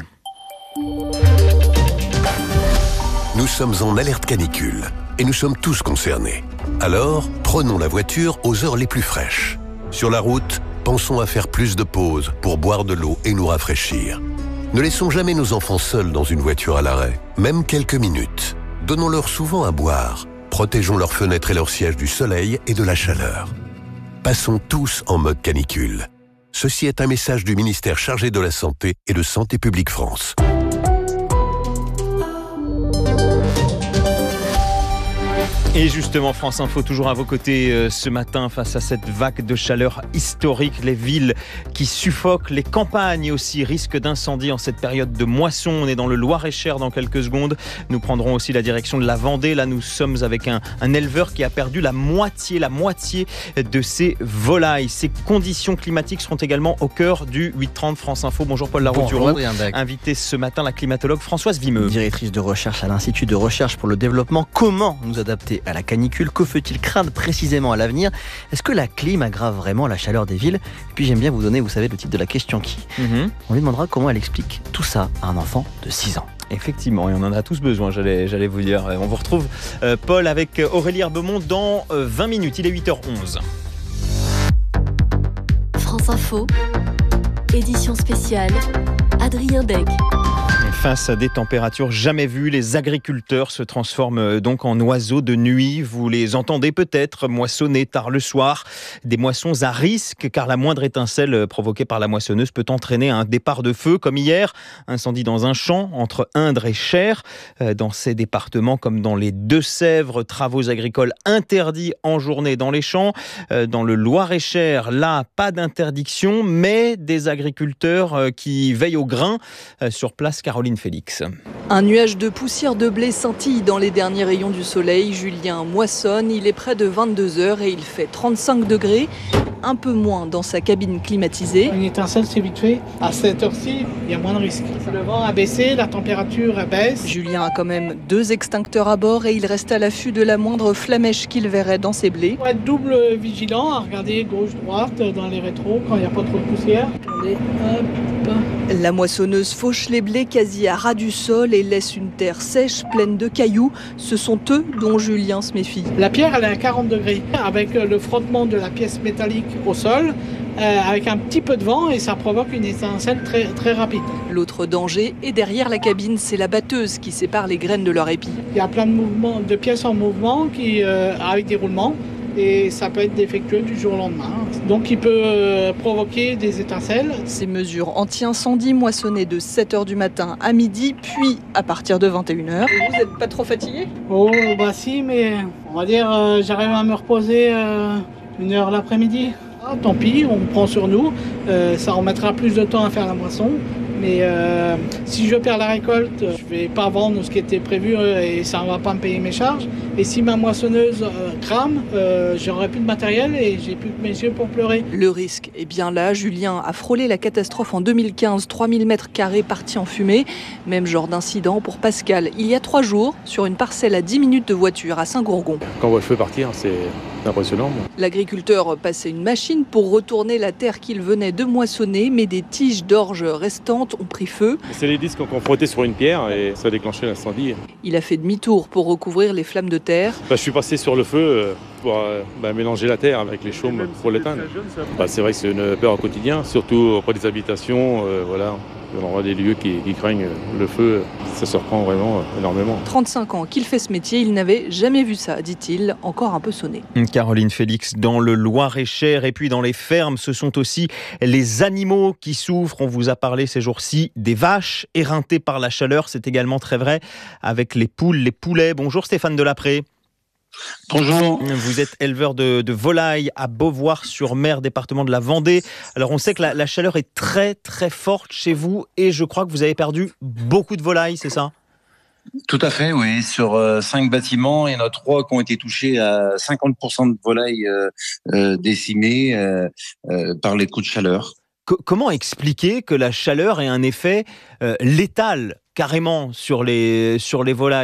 Nous sommes en alerte canicule et nous sommes tous concernés. Alors, prenons la voiture aux heures les plus fraîches. Sur la route, pensons à faire plus de pauses pour boire de l'eau et nous rafraîchir. Ne laissons jamais nos enfants seuls dans une voiture à l'arrêt, même quelques minutes. Donnons-leur souvent à boire. Protégeons leurs fenêtres et leurs sièges du soleil et de la chaleur. Passons tous en mode canicule. Ceci est un message du ministère chargé de la Santé et de Santé publique France. Et justement, France Info, toujours à vos côtés euh, ce matin face à cette vague de chaleur historique. Les villes qui suffoquent, les campagnes aussi risquent d'incendie en cette période de moisson. On est dans le Loir-et-Cher dans quelques secondes. Nous prendrons aussi la direction de la Vendée. Là, nous sommes avec un, un éleveur qui a perdu la moitié, la moitié de ses volailles. Ces conditions climatiques seront également au cœur du huit trente France Info. Bonjour Paul Laroutureau. Bonjour, invité ce matin la climatologue Françoise Vimeux. Directrice de recherche à l'Institut de recherche pour le développement. Comment nous adapter à la canicule? Que faut-il craindre précisément à l'avenir? Est-ce que la clim aggrave vraiment la chaleur des villes? Et puis j'aime bien vous donner, vous savez, le titre de la question qui. Mm-hmm. On lui demandera comment elle explique tout ça à un enfant de six ans. Effectivement, et on en a tous besoin, j'allais, j'allais vous dire. On vous retrouve, euh, Paul, avec Aurélie Herbemont dans euh, vingt minutes. Il est huit heures onze. France Info, édition spéciale, Adrien Beck. Face à des températures jamais vues, les agriculteurs se transforment donc en oiseaux de nuit. Vous les entendez peut-être moissonner tard le soir. Des moissons à risque, car la moindre étincelle provoquée par la moissonneuse peut entraîner un départ de feu, comme hier. Incendie dans un champ entre Indre et Cher. Dans ces départements, comme dans les Deux-Sèvres, travaux agricoles interdits en journée dans les champs. Dans le Loir-et-Cher, là, pas d'interdiction, mais des agriculteurs qui veillent au grain. Sur place, Caroline Félix. Un nuage de poussière de blé scintille dans les derniers rayons du soleil. Julien moissonne, il est près de vingt-deux heures et il fait trente-cinq degrés, un peu moins dans sa cabine climatisée. Une étincelle, c'est vite fait. À cette heure-ci, il y a moins de risques. Le vent a baissé, la température baisse. Julien a quand même deux extincteurs à bord et il reste à l'affût de la moindre flamèche qu'il verrait dans ses blés. Il faut être double vigilant, à regarder gauche-droite dans les rétros quand il n'y a pas trop de poussière. Attendez, hop. La moissonneuse fauche les blés quasi à ras du sol et laisse une terre sèche pleine de cailloux. Ce sont eux dont Julien se méfie. La pierre, elle est à quarante degrés avec le frottement de la pièce métallique au sol, euh, avec un petit peu de vent et ça provoque une étincelle très, très rapide. L'autre danger est derrière la cabine, c'est la batteuse qui sépare les graines de leur épi. Il y a plein de, mouvements, de pièces en mouvement qui, euh, avec des roulements. Et ça peut être défectueux du jour au lendemain. Donc il peut euh, provoquer des étincelles. Ces mesures anti-incendie moissonnées de sept heures du matin à midi, puis à partir de vingt et une heures. Et vous n'êtes pas trop fatigué ? Oh bah si, mais on va dire euh, j'arrive à me reposer euh, une heure l'après-midi. Ah, tant pis, on prend sur nous. Euh, ça remettra plus de temps à faire la moisson. Mais euh, si je perds la récolte, je ne vais pas vendre ce qui était prévu euh, et ça ne va pas me payer mes charges. Et si ma moissonneuse euh, crame, euh, j'aurai plus de matériel et j'ai plus que mes yeux pour pleurer. Le risque est bien là. Julien a frôlé la catastrophe en deux mille quinze, trois mille mètres carrés partis en fumée. Même genre d'incident pour Pascal, il y a trois jours, sur une parcelle à dix minutes de voiture à Saint-Gourgon. Quand on voit le feu partir, c'est impressionnant. L'agriculteur passait une machine pour retourner la terre qu'il venait de moissonner, mais des tiges d'orge restantes ont pris feu. C'est les disques qu'on frottait sur une pierre et ça a déclenché l'incendie. Il a fait demi-tour pour recouvrir les flammes de terre. Bah, je suis passé sur le feu pour euh, bah, mélanger la terre avec les chaumes pour l'éteindre. Bah, c'est vrai que c'est une peur au quotidien, surtout auprès des habitations. Euh, voilà. On aura des lieux qui, qui craignent le feu, ça se reprend vraiment énormément. trente-cinq ans qu'il fait ce métier, il n'avait jamais vu ça, dit-il, encore un peu sonné. Caroline Félix, dans le Loir-et-Cher et puis dans les fermes, ce sont aussi les animaux qui souffrent. On vous a parlé ces jours-ci des vaches éreintées par la chaleur, c'est également très vrai avec les poules, les poulets. Bonjour Stéphane Delapré. Bonjour. Vous êtes éleveur de, de volailles à Beauvoir-sur-Mer, département de la Vendée. Alors on sait que la, la chaleur est très très forte chez vous et je crois que vous avez perdu beaucoup de volailles, c'est ça ? Tout à fait, oui. Sur euh, cinq bâtiments, il y en a trois qui ont été touchés à cinquante pour cent de volailles euh, euh, décimées euh, euh, par les coups de chaleur. Co- comment expliquer que la chaleur ait un effet euh, létal carrément sur les, sur les volailles ?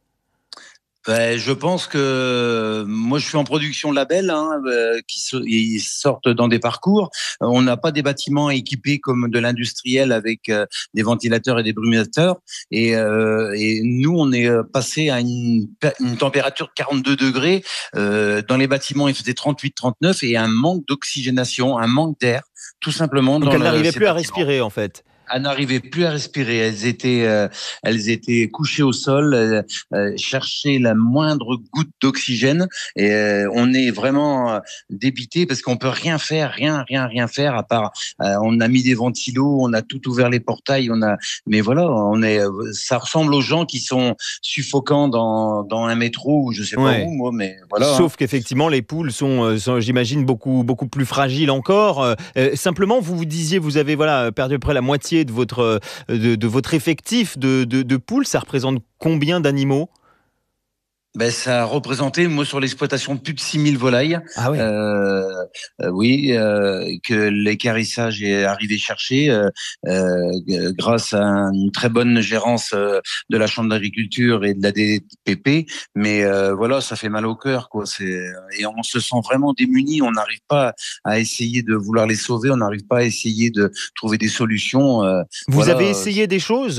Ben, je pense que moi je suis en production label hein, euh, qui so- ils sortent dans des parcours. On n'a pas des bâtiments équipés comme de l'industriel avec euh, des ventilateurs et des brumisateurs. Et, euh, et nous on est passé à une, une température de quarante-deux degrés. Euh, dans les bâtiments il faisait trente-huit trente-neuf et un manque d'oxygénation, un manque d'air, tout simplement. Donc dans elle le, n'arrivait plus bâtiments. à respirer en fait. Elles n'arrivaient plus à respirer. Elles étaient, euh, elles étaient couchées au sol, euh, euh, cherchaient la moindre goutte d'oxygène. Et euh, on est vraiment débité parce qu'on peut rien faire, rien, rien, rien faire à part. Euh, on a mis des ventilos, on a tout ouvert les portails, on a. Mais voilà, on est. Ça ressemble aux gens qui sont suffocants dans dans un métro ou je sais pas Ouais. où, moi, mais voilà. Sauf qu'effectivement, les poules sont, sont j'imagine, beaucoup, beaucoup plus fragiles encore. Euh, simplement, vous vous disiez, vous avez voilà, perdu à peu près la moitié de votre, de, de votre effectif de, de, de poules. Ça représente combien d'animaux ? Ben, ça a représenté, moi, sur l'exploitation, plus de six mille volailles. Ah oui. Euh, euh, oui, euh, que l'équarrissage est arrivé chercher euh, euh, grâce à une très bonne gérance euh, de la Chambre d'agriculture et de la D P P. Mais euh, voilà, ça fait mal au cœur, quoi. C'est, et on se sent vraiment démunis. On n'arrive pas à essayer de vouloir les sauver. On n'arrive pas à essayer de trouver des solutions. Euh, Vous voilà. avez essayé des choses ?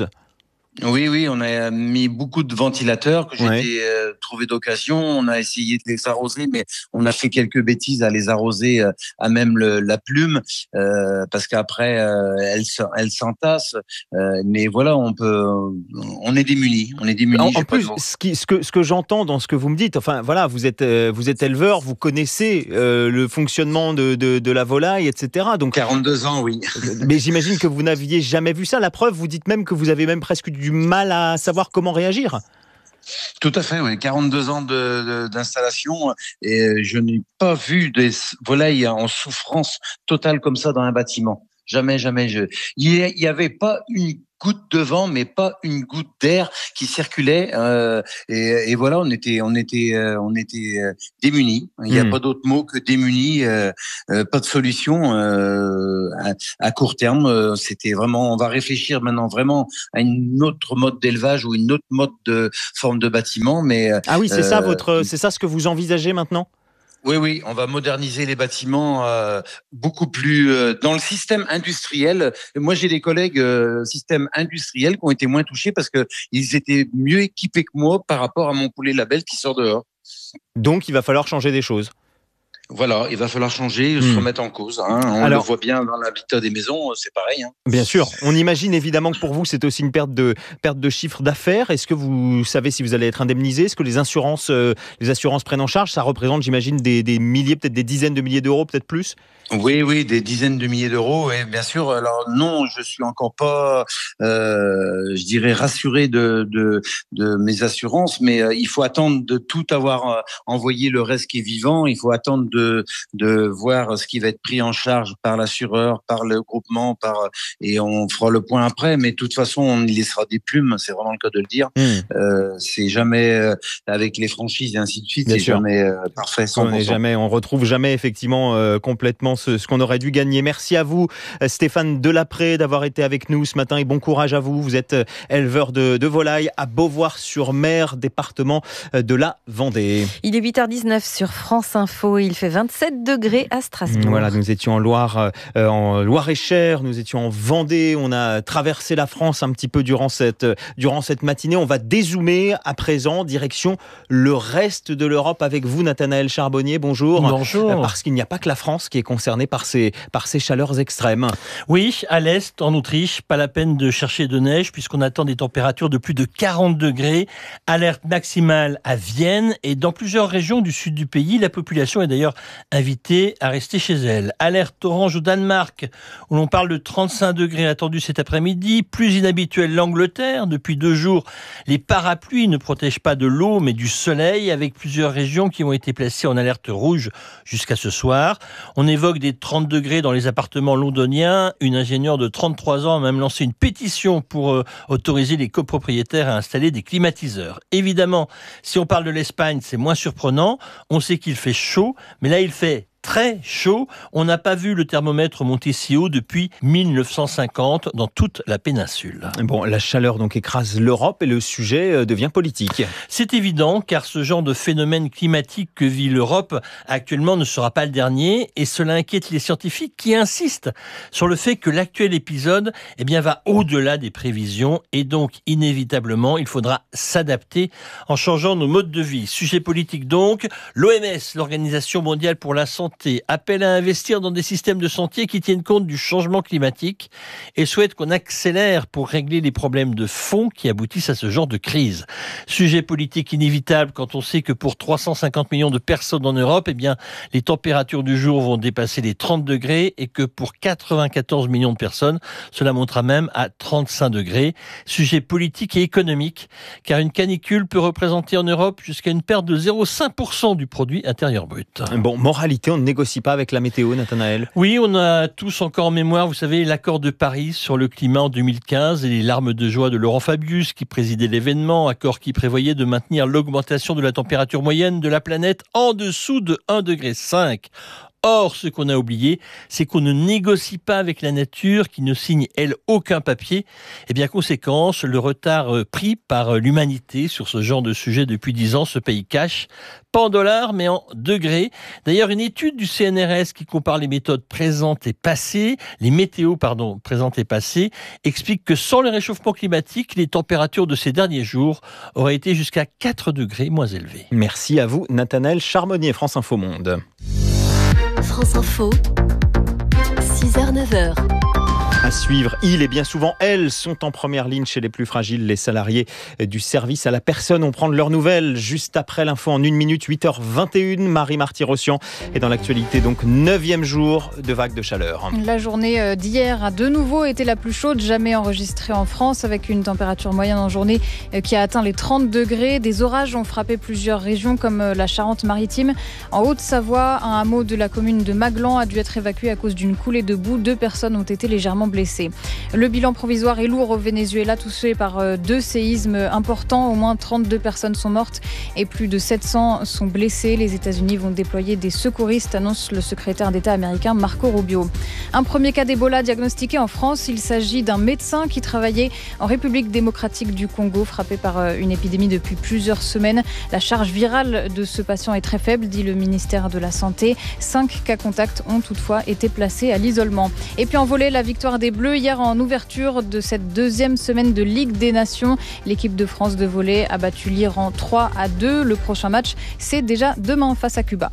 Oui, oui, on a mis beaucoup de ventilateurs que j'ai Ouais. été, euh, trouvé d'occasion. On a essayé de les arroser, mais on a fait quelques bêtises à les arroser euh, à même le, la plume, euh, parce qu'après euh, elles, se- elles s'entassent. Euh, mais voilà, on peut, on est démunis, on est démunis. En, j'ai en pas de plus, mots. ce, qui- ce que, ce que j'entends dans ce que vous me dites, enfin voilà, vous êtes, euh, vous êtes éleveur, vous connaissez euh, le fonctionnement de, de, de la volaille, et cetera. Donc, quarante-deux ans, oui. mais j'imagine que vous n'aviez jamais vu ça. La preuve, vous dites même que vous avez même presque du mal à savoir comment réagir. Tout à fait, oui. quarante-deux ans de, de- d'installation et euh, je n'ai pas vu des volailles en souffrance totale comme ça dans un bâtiment. Jamais, jamais. Je... Il n'y avait pas une goutte de vent, mais pas une goutte d'air qui circulait. Euh, et, et voilà, on était, on était, euh, on était euh, démunis. Il n'y a Hmm. pas d'autre mot que démunis. Euh, euh, pas de solution euh, à, à court terme. Euh, C'était vraiment. On va réfléchir maintenant vraiment à une autre mode d'élevage ou une autre mode de forme de bâtiment. Mais Ah oui, c'est ça euh, votre, c'est ça ce que vous envisagez maintenant? oui, oui, on va moderniser les bâtiments euh, beaucoup plus euh, dans le système industriel. Moi, j'ai des collègues euh, système industriel qui ont été moins touchés parce que ils étaient mieux équipés que moi par rapport à mon poulet label qui sort dehors. Donc, il va falloir changer des choses. Voilà, il va falloir changer, Hmm. se remettre en cause. Hein. On Alors- le voit bien dans l'habitat des maisons, c'est pareil. Hein. Bien sûr, on imagine évidemment que pour vous, c'est aussi une perte de, perte de chiffre d'affaires. Est-ce que vous savez si vous allez être indemnisé? Est-ce que les assurances, euh, les assurances prennent en charge? Ça représente, j'imagine, des, des milliers, peut-être des dizaines de milliers d'euros, peut-être plus? Oui, oui, des dizaines de milliers d'euros, et bien sûr. Alors non, je suis encore pas, euh, je dirais, rassuré de, de, de mes assurances, mais euh, il faut attendre de tout avoir euh, envoyé le reste qui est vivant. Il faut attendre de, de voir ce qui va être pris en charge par l'assureur, par le groupement, par et on fera le point après. Mais de toute façon, on y laissera des plumes. C'est vraiment le cas de le dire. Hmm. Euh, c'est jamais euh, avec les franchises et ainsi de suite. Bien C'est sûr. jamais euh, parfait. cent On pour cent. n'est jamais, on retrouve jamais effectivement euh, complètement ce, ce qu'on aurait dû gagner. Merci à vous, euh, Stéphane Delapré, d'avoir été avec nous ce matin et bon courage à vous. Vous êtes euh, éleveur de, de volailles à Beauvoir-sur-Mer, département euh, de la Vendée. Il est huit heures dix-neuf sur France Info. Il fait vingt-sept degrés à Strasbourg. Voilà, nous étions en Loire, euh, en Loire-et-Cher, nous étions en Vendée. On a traversé la France un petit peu durant cette, euh, durant cette matinée. On va dézoomer à présent, direction le reste de l'Europe avec vous, Nathanaël Charbonnier. Bonjour. Bonjour. Euh, Parce qu'il n'y a pas que la France qui est concernée par ces, par ces chaleurs extrêmes. Oui, à l'est, en Autriche, pas la peine de chercher de neige puisqu'on attend des températures de plus de quarante degrés. Alerte maximale à Vienne et dans plusieurs régions du sud du pays. La population est d'ailleurs invitée à rester chez elle. Alerte orange au Danemark où l'on parle de trente-cinq degrés attendus cet après-midi. Plus inhabituel l'Angleterre. Depuis deux jours, les parapluies ne protègent pas de l'eau mais du soleil avec plusieurs régions qui ont été placées en alerte rouge jusqu'à ce soir. On évoque des trente degrés dans les appartements londoniens. Une ingénieure de trente-trois ans a même lancé une pétition pour euh, autoriser les copropriétaires à installer des climatiseurs. Évidemment, si on parle de l'Espagne, c'est moins surprenant. On sait qu'il fait chaud, mais là, il fait très chaud. On n'a pas vu le thermomètre monter si haut depuis mille neuf cent cinquante dans toute la péninsule. Bon, la chaleur donc écrase l'Europe et le sujet euh, devient politique. C'est évident car ce genre de phénomène climatique que vit l'Europe actuellement ne sera pas le dernier et cela inquiète les scientifiques qui insistent sur le fait que l'actuel épisode eh bien, va au-delà des prévisions et donc inévitablement il faudra s'adapter en changeant nos modes de vie. Sujet politique donc, l'O M S, l'Organisation mondiale pour la santé, appelle à investir dans des systèmes de santé qui tiennent compte du changement climatique et souhaite qu'on accélère pour régler les problèmes de fond qui aboutissent à ce genre de crise. Sujet politique inévitable quand on sait que pour trois cent cinquante millions de personnes en Europe, eh bien, les températures du jour vont dépasser les trente degrés et que pour quatre-vingt-quatorze millions de personnes, cela montera même à trente-cinq degrés. Sujet politique et économique, car une canicule peut représenter en Europe jusqu'à une perte de zéro virgule cinq pour cent du produit intérieur brut. Bon, moralité, on ne négocie pas avec la météo, Nathanaël. Oui, on a tous encore en mémoire, vous savez, l'accord de Paris sur le climat en deux mille quinze et les larmes de joie de Laurent Fabius qui présidait l'événement, accord qui prévoyait de maintenir l'augmentation de la température moyenne de la planète en dessous de un virgule cinq degré. Or, ce qu'on a oublié, c'est qu'on ne négocie pas avec la nature, qui ne signe, elle, aucun papier. Et bien, conséquence, le retard pris par l'humanité sur ce genre de sujet depuis dix ans se paye cash, pas en dollars, mais en degrés. D'ailleurs, une étude du C N R S qui compare les méthodes présentes et passées, les météos, pardon, présentes et passées, explique que sans le réchauffement climatique, les températures de ces derniers jours auraient été jusqu'à quatre degrés moins élevées. Merci à vous, Nathanaël Charbonnier, France Info Monde. France Info, six heures neuf heures. À suivre, ils et bien souvent elles sont en première ligne chez les plus fragiles, les salariés du service à la personne. On prend de leurs nouvelles juste après l'info en une minute, huit heures vingt et une. Marie Marty-Rossian est dans l'actualité, donc neuvième jour de vague de chaleur. La journée d'hier a de nouveau été la plus chaude jamais enregistrée en France, avec une température moyenne en journée qui a atteint les trente degrés. Des orages ont frappé plusieurs régions comme la Charente-Maritime. En Haute-Savoie, un hameau de la commune de Maglan a dû être évacué à cause d'une coulée de boue. Deux personnes ont été légèrement blessés. Le bilan provisoire est lourd au Venezuela, touché par deux séismes importants. Au moins trente-deux personnes sont mortes et plus de sept cents sont blessées. Les États-Unis vont déployer des secouristes, annonce le secrétaire d'État américain Marco Rubio. Un premier cas d'Ebola diagnostiqué en France. Il s'agit d'un médecin qui travaillait en République démocratique du Congo, frappé par une épidémie depuis plusieurs semaines. La charge virale de ce patient est très faible, dit le ministère de la Santé. Cinq cas contacts ont toutefois été placés à l'isolement. Et puis en volley, la victoire des Bleus hier en ouverture de cette deuxième semaine de Ligue des Nations. L'équipe de France de volley a battu l'Iran trois à deux. Le prochain match, c'est déjà demain face à Cuba.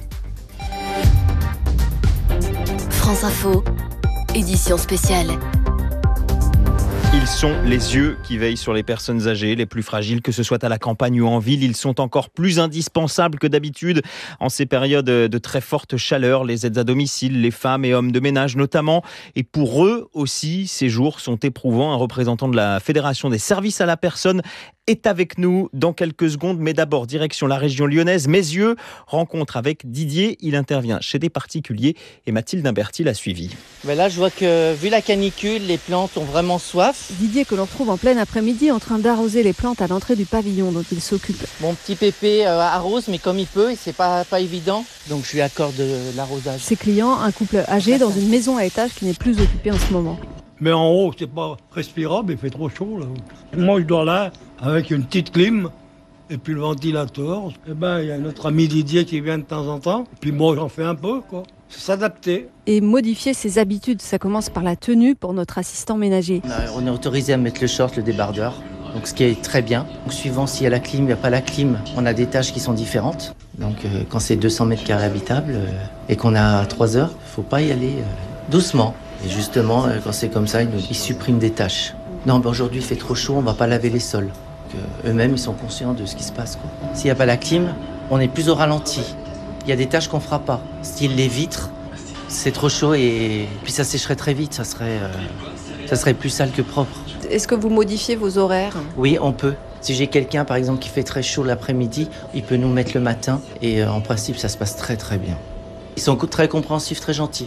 France Info, édition spéciale. Ils sont les yeux qui veillent sur les personnes âgées, les plus fragiles, que ce soit à la campagne ou en ville. Ils sont encore plus indispensables que d'habitude en ces périodes de très forte chaleur. Les aides à domicile, les femmes et hommes de ménage notamment. Et pour eux aussi, ces jours sont éprouvants. Un représentant de la Fédération des services à la personne est avec nous dans quelques secondes. Mais d'abord, direction la région lyonnaise. Mézieux, rencontre avec Didier. Il intervient chez des particuliers et Mathilde Imberti l'a suivi. Ben là, je vois que vu la canicule, les plantes ont vraiment soif. Didier que l'on retrouve en plein après-midi en train d'arroser les plantes à l'entrée du pavillon dont il s'occupe. Mon petit pépé euh, arrose, mais comme il peut, et c'est pas, pas évident. Donc je lui accorde de l'arrosage. Ses clients, un couple âgé dans une maison à étage qui n'est plus occupée en ce moment. Mais en haut, c'est pas respirable, il fait trop chaud là. Moi, je dors là avec une petite clim et puis le ventilateur. Et ben, il y a notre ami Didier qui vient de temps en temps. Et puis moi, j'en fais un peu, quoi. S'adapter. Et modifier ses habitudes, ça commence par la tenue pour notre assistant ménager. On est autorisé à mettre le short, le débardeur, donc ce qui est très bien. Donc, suivant s'il y a la clim, il n'y a pas la clim, on a des tâches qui sont différentes. Donc euh, quand c'est deux cents mètres carrés habitables euh, et qu'on a trois heures, il ne faut pas y aller euh, doucement. Et justement, euh, quand c'est comme ça, ils, nous, ils suppriment des tâches. Non, ben aujourd'hui il fait trop chaud, on ne va pas laver les sols. Donc, euh, eux-mêmes, ils sont conscients de ce qui se passe, quoi. S'il n'y a pas la clim, on est plus au ralenti. Il y a des tâches qu'on ne fera pas, style les vitres. C'est trop chaud et puis ça sécherait très vite, ça serait, euh, ça serait plus sale que propre. Est-ce que vous modifiez vos horaires ? Oui, on peut. Si j'ai quelqu'un, par exemple, qui fait très chaud l'après-midi, il peut nous mettre le matin et euh, en principe, ça se passe très très bien. Ils sont très compréhensifs, très gentils.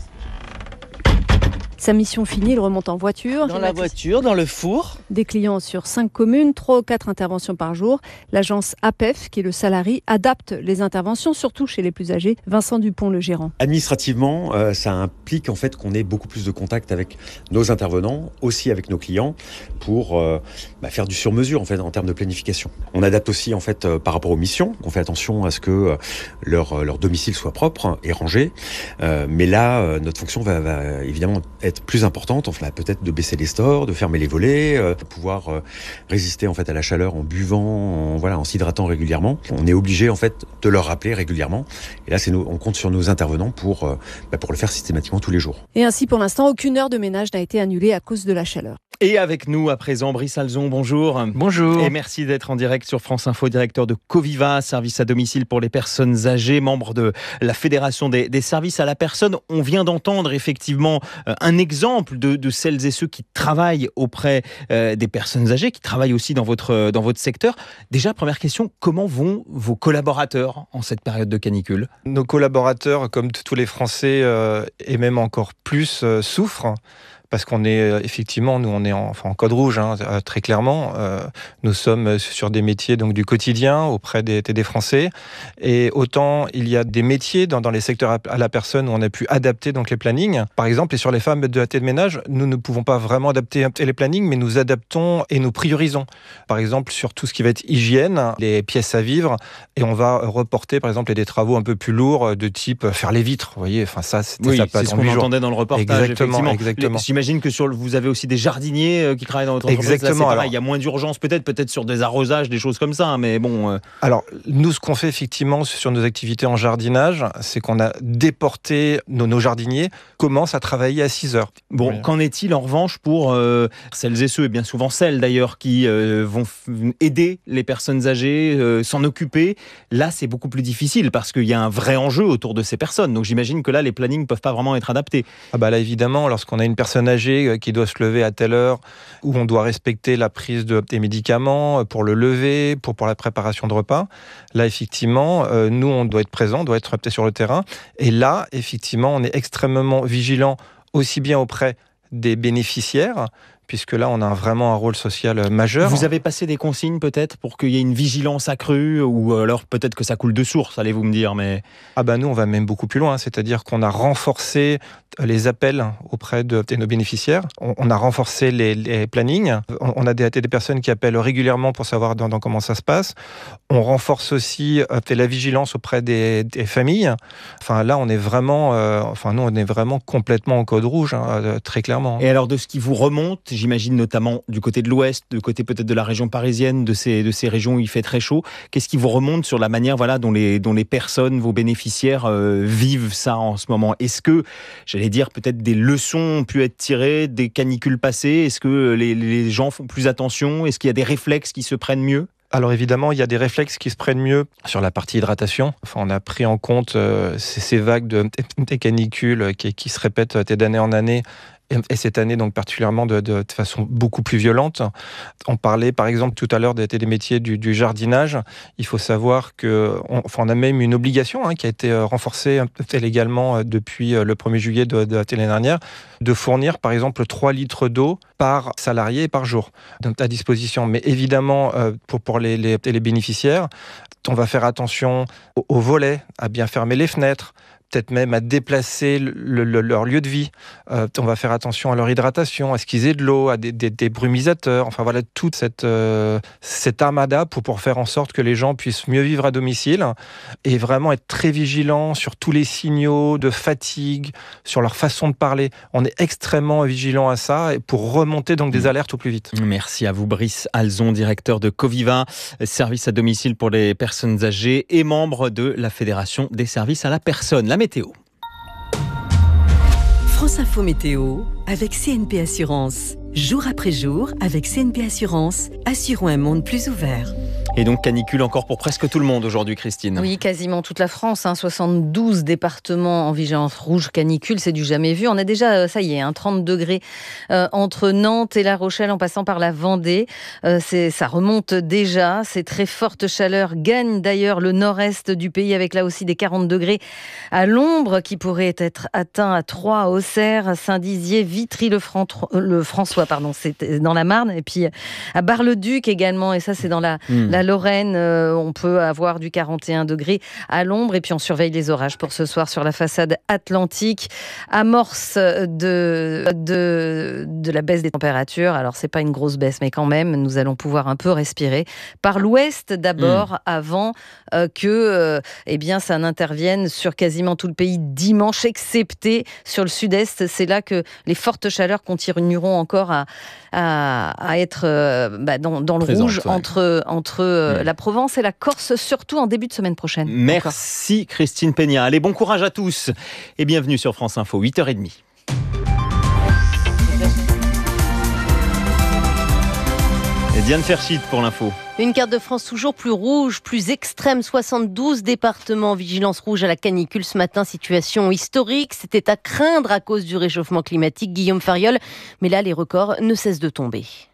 Sa mission finie, il remonte en voiture. Dans la voiture, dans le four. Des clients sur cinq communes, trois ou quatre interventions par jour. L'agence A P E F, qui est le salarié, adapte les interventions, surtout chez les plus âgés. Vincent Dupont, le gérant. Administrativement, euh, ça implique en fait qu'on ait beaucoup plus de contact avec nos intervenants, aussi avec nos clients, pour euh, bah, faire du sur-mesure en fait en termes de planification. On adapte aussi en fait euh, par rapport aux missions. On fait attention à ce que euh, leur leur domicile soit propre et rangé. Euh, mais là, euh, notre fonction va, va évidemment être plus importante, on va peut-être de baisser les stores, de fermer les volets, euh, de pouvoir euh, résister en fait à la chaleur en buvant, en, voilà, en s'hydratant régulièrement. On est obligé en fait de leur rappeler régulièrement. Et là, c'est nous, on compte sur nos intervenants pour euh, bah, pour le faire systématiquement tous les jours. Et ainsi, pour l'instant, aucune heure de ménage n'a été annulée à cause de la chaleur. Et avec nous à présent, Brice Alzon, bonjour. Bonjour. Et merci d'être en direct sur France Info, directeur de Coviva, service à domicile pour les personnes âgées, membre de la Fédération des, des services à la personne. On vient d'entendre effectivement un exemple de, de celles et ceux qui travaillent auprès euh, des personnes âgées, qui travaillent aussi dans votre, dans votre secteur. Déjà, première question, comment vont vos collaborateurs en cette période de canicule ? Nos collaborateurs, comme tous les Français, euh, et même encore plus, euh, souffrent. parce qu'on est euh, effectivement, nous on est en, enfin, en code rouge, hein, euh, très clairement. Euh, nous sommes sur des métiers donc du quotidien auprès des, des Français, et autant il y a des métiers dans, dans les secteurs à la personne où on a pu adapter donc les plannings. Par exemple, et sur les femmes de, de ménage, nous ne pouvons pas vraiment adapter les plannings, mais nous adaptons et nous priorisons. Par exemple, sur tout ce qui va être hygiène, les pièces à vivre, et on va reporter par exemple des travaux un peu plus lourds de type faire les vitres. Vous voyez, enfin ça, oui, ça c'est ce qu'on entendait dans le reportage. Exactement, exactement. Les, j'imagine que sur le, vous avez aussi des jardiniers qui travaillent dans votre entreprise. Exactement. Là, alors, il y a moins d'urgence peut-être, peut-être sur des arrosages, des choses comme ça, mais bon. Euh... Alors nous, ce qu'on fait effectivement sur nos activités en jardinage, c'est qu'on a déporté nos, nos jardiniers commencent à travailler à six heures. Bon, oui. Qu'en est-il en revanche pour euh, celles et ceux, et bien souvent celles d'ailleurs, qui euh, vont f- aider les personnes âgées, euh, s'en occuper? Là, c'est beaucoup plus difficile parce qu'il y a un vrai enjeu autour de ces personnes. Donc j'imagine que là, les plannings ne peuvent pas vraiment être adaptés. Ah bah là, évidemment, lorsqu'on a une personne âgée qui doit se lever à telle heure, où on doit respecter la prise de, des médicaments pour le lever, pour, pour la préparation de repas, là, effectivement, euh, nous, on doit être présent, on doit être sur le terrain. Et là, effectivement, on est extrêmement vigilant aussi bien auprès des bénéficiaires, puisque là, on a vraiment un rôle social majeur. Vous avez passé des consignes peut-être pour qu'il y ait une vigilance accrue, ou alors peut-être que ça coule de source, allez-vous me dire, mais... Ah ben nous, on va même beaucoup plus loin, c'est-à-dire qu'on a renforcé les appels auprès de, de nos bénéficiaires, on, on a renforcé les, les plannings, on, on a des, des personnes qui appellent régulièrement pour savoir dans, dans comment ça se passe, on renforce aussi euh, la vigilance auprès des, des familles. Enfin là, on est vraiment, euh, enfin nous, on est vraiment complètement en code rouge, hein, euh, très clairement. Et alors de ce qui vous remonte, j'imagine notamment du côté de l'Ouest, du côté peut-être de la région parisienne, de ces, de ces régions où il fait très chaud, qu'est-ce qui vous remonte sur la manière voilà, dont, les, dont les personnes, vos bénéficiaires euh, vivent ça en ce moment? Est-ce que, j'allais dire, peut-être des leçons ont pu être tirées des canicules passées? Est-ce que les, les gens font plus attention? Est-ce qu'il y a des réflexes qui se prennent mieux? Alors évidemment, il y a des réflexes qui se prennent mieux sur la partie hydratation. Enfin, on a pris en compte euh, ces, ces vagues de, de canicules qui, qui se répètent d'année en année, et cette année donc particulièrement de, de, de façon beaucoup plus violente. On parlait par exemple tout à l'heure des, des métiers du, du jardinage. Il faut savoir que on, enfin, on a même une obligation hein, qui a été renforcée légalement depuis le premier juillet de, de l'année dernière, de fournir par exemple trois litres d'eau par salarié et par jour à disposition. Mais évidemment, euh, pour, pour les, les, les bénéficiaires, on va faire attention aux, aux volets, à bien fermer les fenêtres, peut-être même à déplacer le, le, leur lieu de vie. Euh, on va faire attention à leur hydratation, à ce qu'ils aient de l'eau, à des, des, des brumisateurs. Enfin voilà, toute cette, euh, cette armada pour, pour faire en sorte que les gens puissent mieux vivre à domicile et vraiment être très vigilants sur tous les signaux de fatigue, sur leur façon de parler. On est extrêmement vigilants à ça et pour remonter donc des alertes au plus vite. Merci à vous Brice Alzon, directeur de Coviva, service à domicile pour les personnes âgées et membre de la Fédération des services à la personne. La météo. France Info Météo avec C N P Assurance. Jour après jour, avec C N P Assurance, assurons un monde plus ouvert. Et donc canicule encore pour presque tout le monde aujourd'hui, Christine. Oui, quasiment toute la France, hein, soixante-douze départements en vigilance rouge canicule, c'est du jamais vu. On a déjà, ça y est, hein, trente degrés euh, entre Nantes et La Rochelle en passant par la Vendée. Euh, c'est, ça remonte déjà, ces très fortes chaleurs gagnent d'ailleurs le nord-est du pays avec là aussi des quarante degrés à l'ombre qui pourraient être atteints à Troyes, Auxerre, Saint-Dizier, Vitry-le-François, pardon, c'est dans la Marne, et puis à Bar-le-Duc également, et ça c'est dans la, mmh. la Lorraine, euh, on peut avoir du quarante et un degrés à l'ombre, et puis on surveille les orages pour ce soir sur la façade atlantique. Amorce de, de, de la baisse des températures, alors c'est pas une grosse baisse, mais quand même, nous allons pouvoir un peu respirer. Par l'ouest d'abord, mmh. avant euh, que euh, eh bien, ça n'intervienne sur quasiment tout le pays dimanche, excepté sur le sud-est. C'est là que les fortes chaleurs continueront encore à, à, à être euh, bah, dans, dans le Présente, rouge ouais. entre, entre euh, mmh. la Provence et la Corse, surtout en début de semaine prochaine. Merci encore. Christine Peña. Allez, bon courage à tous et bienvenue sur France Info, huit heures trente. Et Diane Ferchit pour l'info. Une carte de France toujours plus rouge, plus extrême, soixante-douze départements en vigilance rouge à la canicule ce matin, situation historique. C'était à craindre à cause du réchauffement climatique, Guillaume Fariol. Mais là, les records ne cessent de tomber.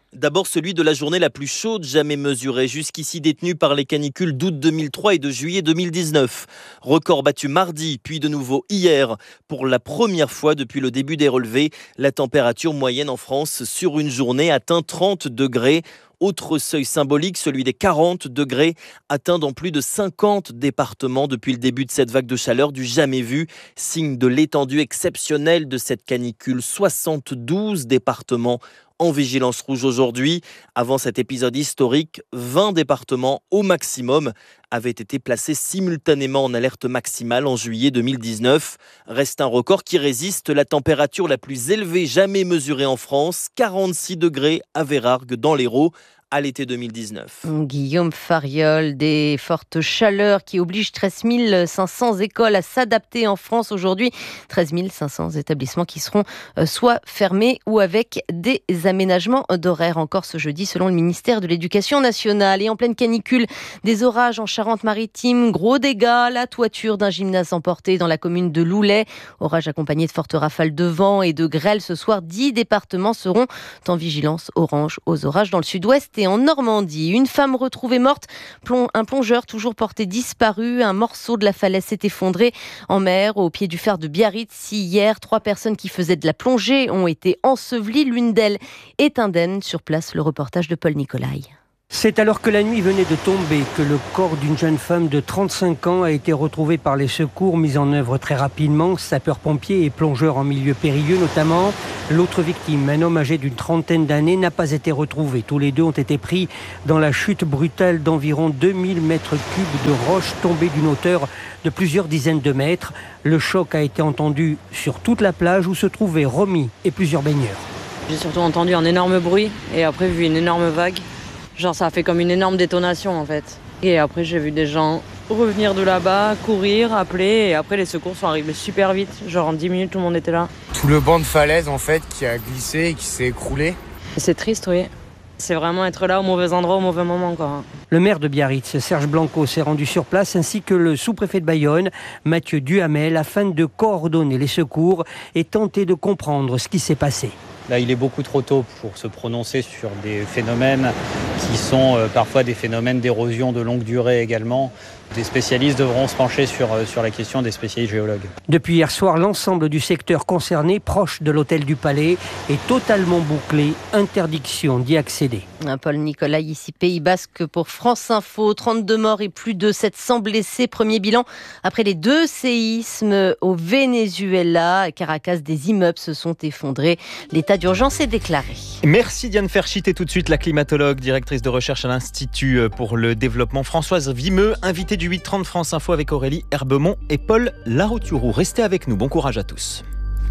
D'abord celui de la journée la plus chaude jamais mesurée, jusqu'ici détenue par les canicules d'août deux mille trois et de juillet deux mille dix-neuf. Record battu mardi, puis de nouveau hier. Pour la première fois depuis le début des relevés, la température moyenne en France sur une journée atteint trente degrés. Autre seuil symbolique, celui des quarante degrés, atteint dans plus de cinquante départements depuis le début de cette vague de chaleur du jamais vu. Signe de l'étendue exceptionnelle de cette canicule. soixante-douze départements en vigilance rouge aujourd'hui. Avant cet épisode historique, vingt départements au maximum avaient été placés simultanément en alerte maximale en juillet deux mille dix-neuf. Reste un record qui résiste, la température la plus élevée jamais mesurée en France, quarante-six degrés à Vérargues dans l'Hérault, à l'été deux mille dix-neuf. Guillaume Fariol, des fortes chaleurs qui obligent treize mille cinq cents écoles à s'adapter en France aujourd'hui. treize mille cinq cents établissements qui seront soit fermés ou avec des aménagements d'horaire encore ce jeudi selon le ministère de l'Éducation nationale. Et en pleine canicule, des orages en Charente-Maritime, gros dégâts, la toiture d'un gymnase emporté dans la commune de Loulay. Orage accompagné de fortes rafales de vent et de grêle. Ce soir, dix départements seront en vigilance orange aux orages dans le sud-ouest et en Normandie. Une femme retrouvée morte, un plongeur toujours porté disparu. Un morceau de la falaise s'est effondré en mer au pied du phare de Biarritz. Hier, trois personnes qui faisaient de la plongée ont été ensevelies. L'une d'elles est indemne. Sur place, le reportage de Paul Nicolai. C'est alors que la nuit venait de tomber que le corps d'une jeune femme de trente-cinq ans a été retrouvé par les secours mis en œuvre très rapidement, sapeurs-pompiers et plongeurs en milieu périlleux notamment. L'autre victime, un homme âgé d'une trentaine d'années, n'a pas été retrouvé. Tous les deux ont été pris dans la chute brutale d'environ deux mille mètres cubes de roches tombées d'une hauteur de plusieurs dizaines de mètres. Le choc a été entendu sur toute la plage où se trouvaient Romy et plusieurs baigneurs. J'ai surtout entendu un énorme bruit et après vu une énorme vague. Genre ça a fait comme une énorme détonation en fait. Et après j'ai vu des gens revenir de là-bas, courir, appeler et après les secours sont arrivés super vite. Genre en dix minutes tout le monde était là. Tout le banc de falaise en fait qui a glissé et qui s'est écroulé. C'est triste oui. C'est vraiment être là au mauvais endroit au mauvais moment quoi. Le maire de Biarritz, Serge Blanco, s'est rendu sur place ainsi que le sous-préfet de Bayonne, Mathieu Duhamel, afin de coordonner les secours et tenter de comprendre ce qui s'est passé. Là, il est beaucoup trop tôt pour se prononcer sur des phénomènes qui sont euh, parfois des phénomènes d'érosion de longue durée également. Des spécialistes devront se pencher sur, euh, sur la question des spécialistes géologues. Depuis hier soir, l'ensemble du secteur concerné, proche de l'hôtel du Palais, est totalement bouclé. Interdiction d'y accéder. Paul Nicolai, ici Pays Basque pour France Info. trente-deux morts et plus de sept cents blessés. Premier bilan après les deux séismes au Venezuela. À Caracas, des immeubles se sont effondrés. L'état d'urgence est déclaré. Merci Diane Ferchit et tout de suite la climatologue, directrice de recherche à l'Institut pour le développement, Françoise Vimeux, invitée du huit trente France Info avec Aurélie Herbemont et Paul Larouturou. Restez avec nous, bon courage à tous.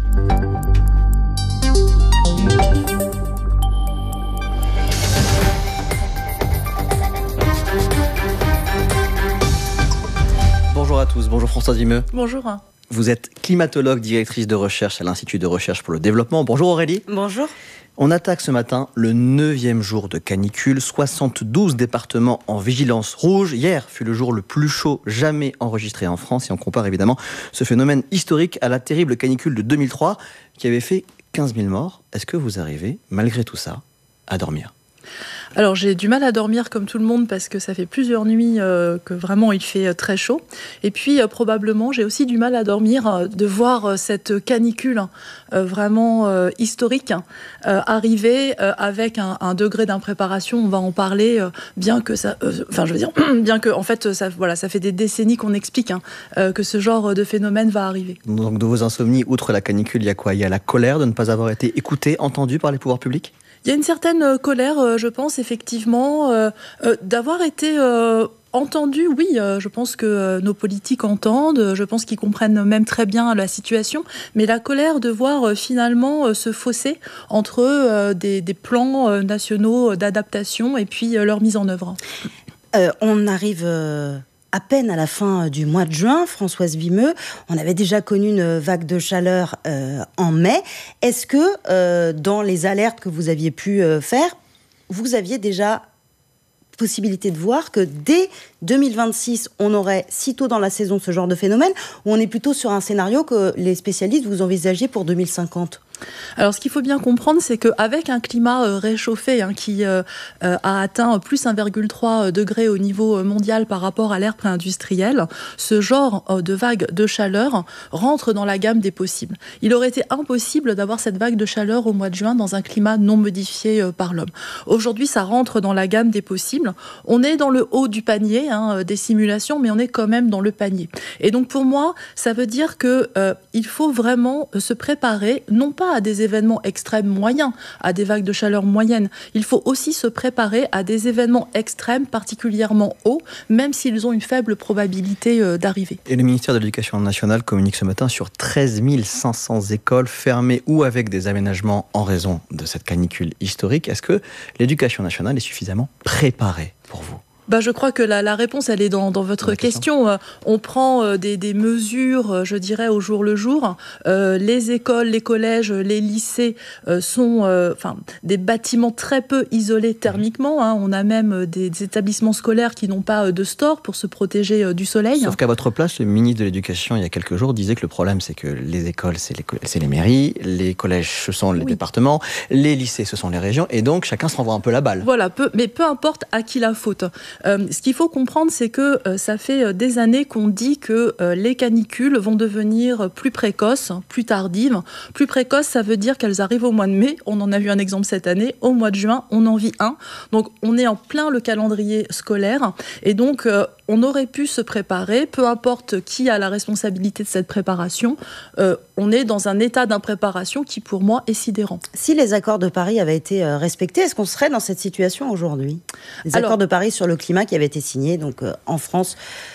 Bonjour à tous, bonjour Françoise Vimeux. Bonjour. Vous êtes climatologue, directrice de recherche à l'Institut de recherche pour le développement. Bonjour Aurélie. Bonjour. On attaque ce matin le neuvième jour de canicule, soixante-douze départements en vigilance rouge. Hier fut le jour le plus chaud jamais enregistré en France et on compare évidemment ce phénomène historique à la terrible canicule de deux mille trois qui avait fait quinze mille morts. Est-ce que vous arrivez, malgré tout ça, à dormir ? Alors j'ai du mal à dormir comme tout le monde parce que ça fait plusieurs nuits euh, que vraiment il fait euh, très chaud. Et puis euh, probablement j'ai aussi du mal à dormir euh, de voir euh, cette canicule euh, vraiment euh, historique euh, arriver euh, avec un, un degré d'impréparation. On va en parler, euh, bien que ça, euh, enfin je veux dire, bien que en fait ça, voilà, ça fait des décennies qu'on explique hein, euh, que ce genre de phénomène va arriver. Donc de vos insomnies, outre la canicule, il y a quoi ? Il y a la colère de ne pas avoir été écouté, entendu par les pouvoirs publics ? Il y a une certaine colère, je pense, effectivement, euh, euh, d'avoir été euh, entendu. Oui, euh, je pense que euh, nos politiques entendent, je pense qu'ils comprennent même très bien la situation, mais la colère de voir euh, finalement euh, se fausser entre euh, des, des plans euh, nationaux d'adaptation et puis euh, leur mise en œuvre. Euh, on arrive... Euh... à peine à la fin du mois de juin, Françoise Vimeux, on avait déjà connu une vague de chaleur euh, en mai. Est-ce que euh, dans les alertes que vous aviez pu euh, faire, vous aviez déjà possibilité de voir que dès deux mille vingt-six, on aurait sitôt dans la saison ce genre de phénomène, ou on est plutôt sur un scénario que les spécialistes vous envisagiez pour deux mille cinquante ? Alors, ce qu'il faut bien comprendre, c'est qu'avec un climat euh, réchauffé hein, qui euh, euh, a atteint plus un virgule trois degré au niveau mondial par rapport à l'ère pré-industrielle, ce genre euh, de vague de chaleur rentre dans la gamme des possibles. Il aurait été impossible d'avoir cette vague de chaleur au mois de juin dans un climat non modifié euh, par l'homme. Aujourd'hui, ça rentre dans la gamme des possibles. On est dans le haut du panier hein, des simulations, mais on est quand même dans le panier. Et donc, pour moi, ça veut dire qu'il euh, faut vraiment se préparer, non pas à des événements extrêmes moyens, à des vagues de chaleur moyennes. Il faut aussi se préparer à des événements extrêmes particulièrement hauts, même s'ils ont une faible probabilité euh, d'arriver. Et le ministère de l'Éducation nationale communique ce matin sur treize mille cinq cents écoles fermées ou avec des aménagements en raison de cette canicule historique. Est-ce que l'Éducation nationale est suffisamment préparée pour vous ? Bah, je crois que la, la réponse, elle est dans, dans votre question. question. On prend euh, des, des mesures, euh, je dirais, au jour le jour. Euh, les écoles, les collèges, les lycées euh, sont euh, enfin, des bâtiments très peu isolés thermiquement. Hein. On a même des, des établissements scolaires qui n'ont pas de store pour se protéger euh, du soleil. Sauf qu'à votre place, le ministre de l'Éducation, il y a quelques jours, disait que le problème, c'est que les écoles, c'est les, c'est les mairies, les collèges, ce sont les oui. départements, les lycées, ce sont les régions, et donc chacun se renvoie un peu la balle. Voilà, peu, mais peu importe à qui la faute. Euh, ce qu'il faut comprendre, c'est que euh, ça fait des années qu'on dit que euh, les canicules vont devenir plus précoces, plus tardives. Plus précoces, ça veut dire qu'elles arrivent au mois de mai. On en a vu un exemple cette année. Au mois de juin, on en vit un. Donc, on est en plein le calendrier scolaire. Et donc, euh, on aurait pu se préparer, peu importe qui a la responsabilité de cette préparation. Euh, on est dans un état d'impréparation qui, pour moi, est sidérant. Si les accords de Paris avaient été respectés, est-ce qu'on serait dans cette situation aujourd'hui ? Les Alors, accords de Paris sur le climat qui avaient été signés donc, euh, en France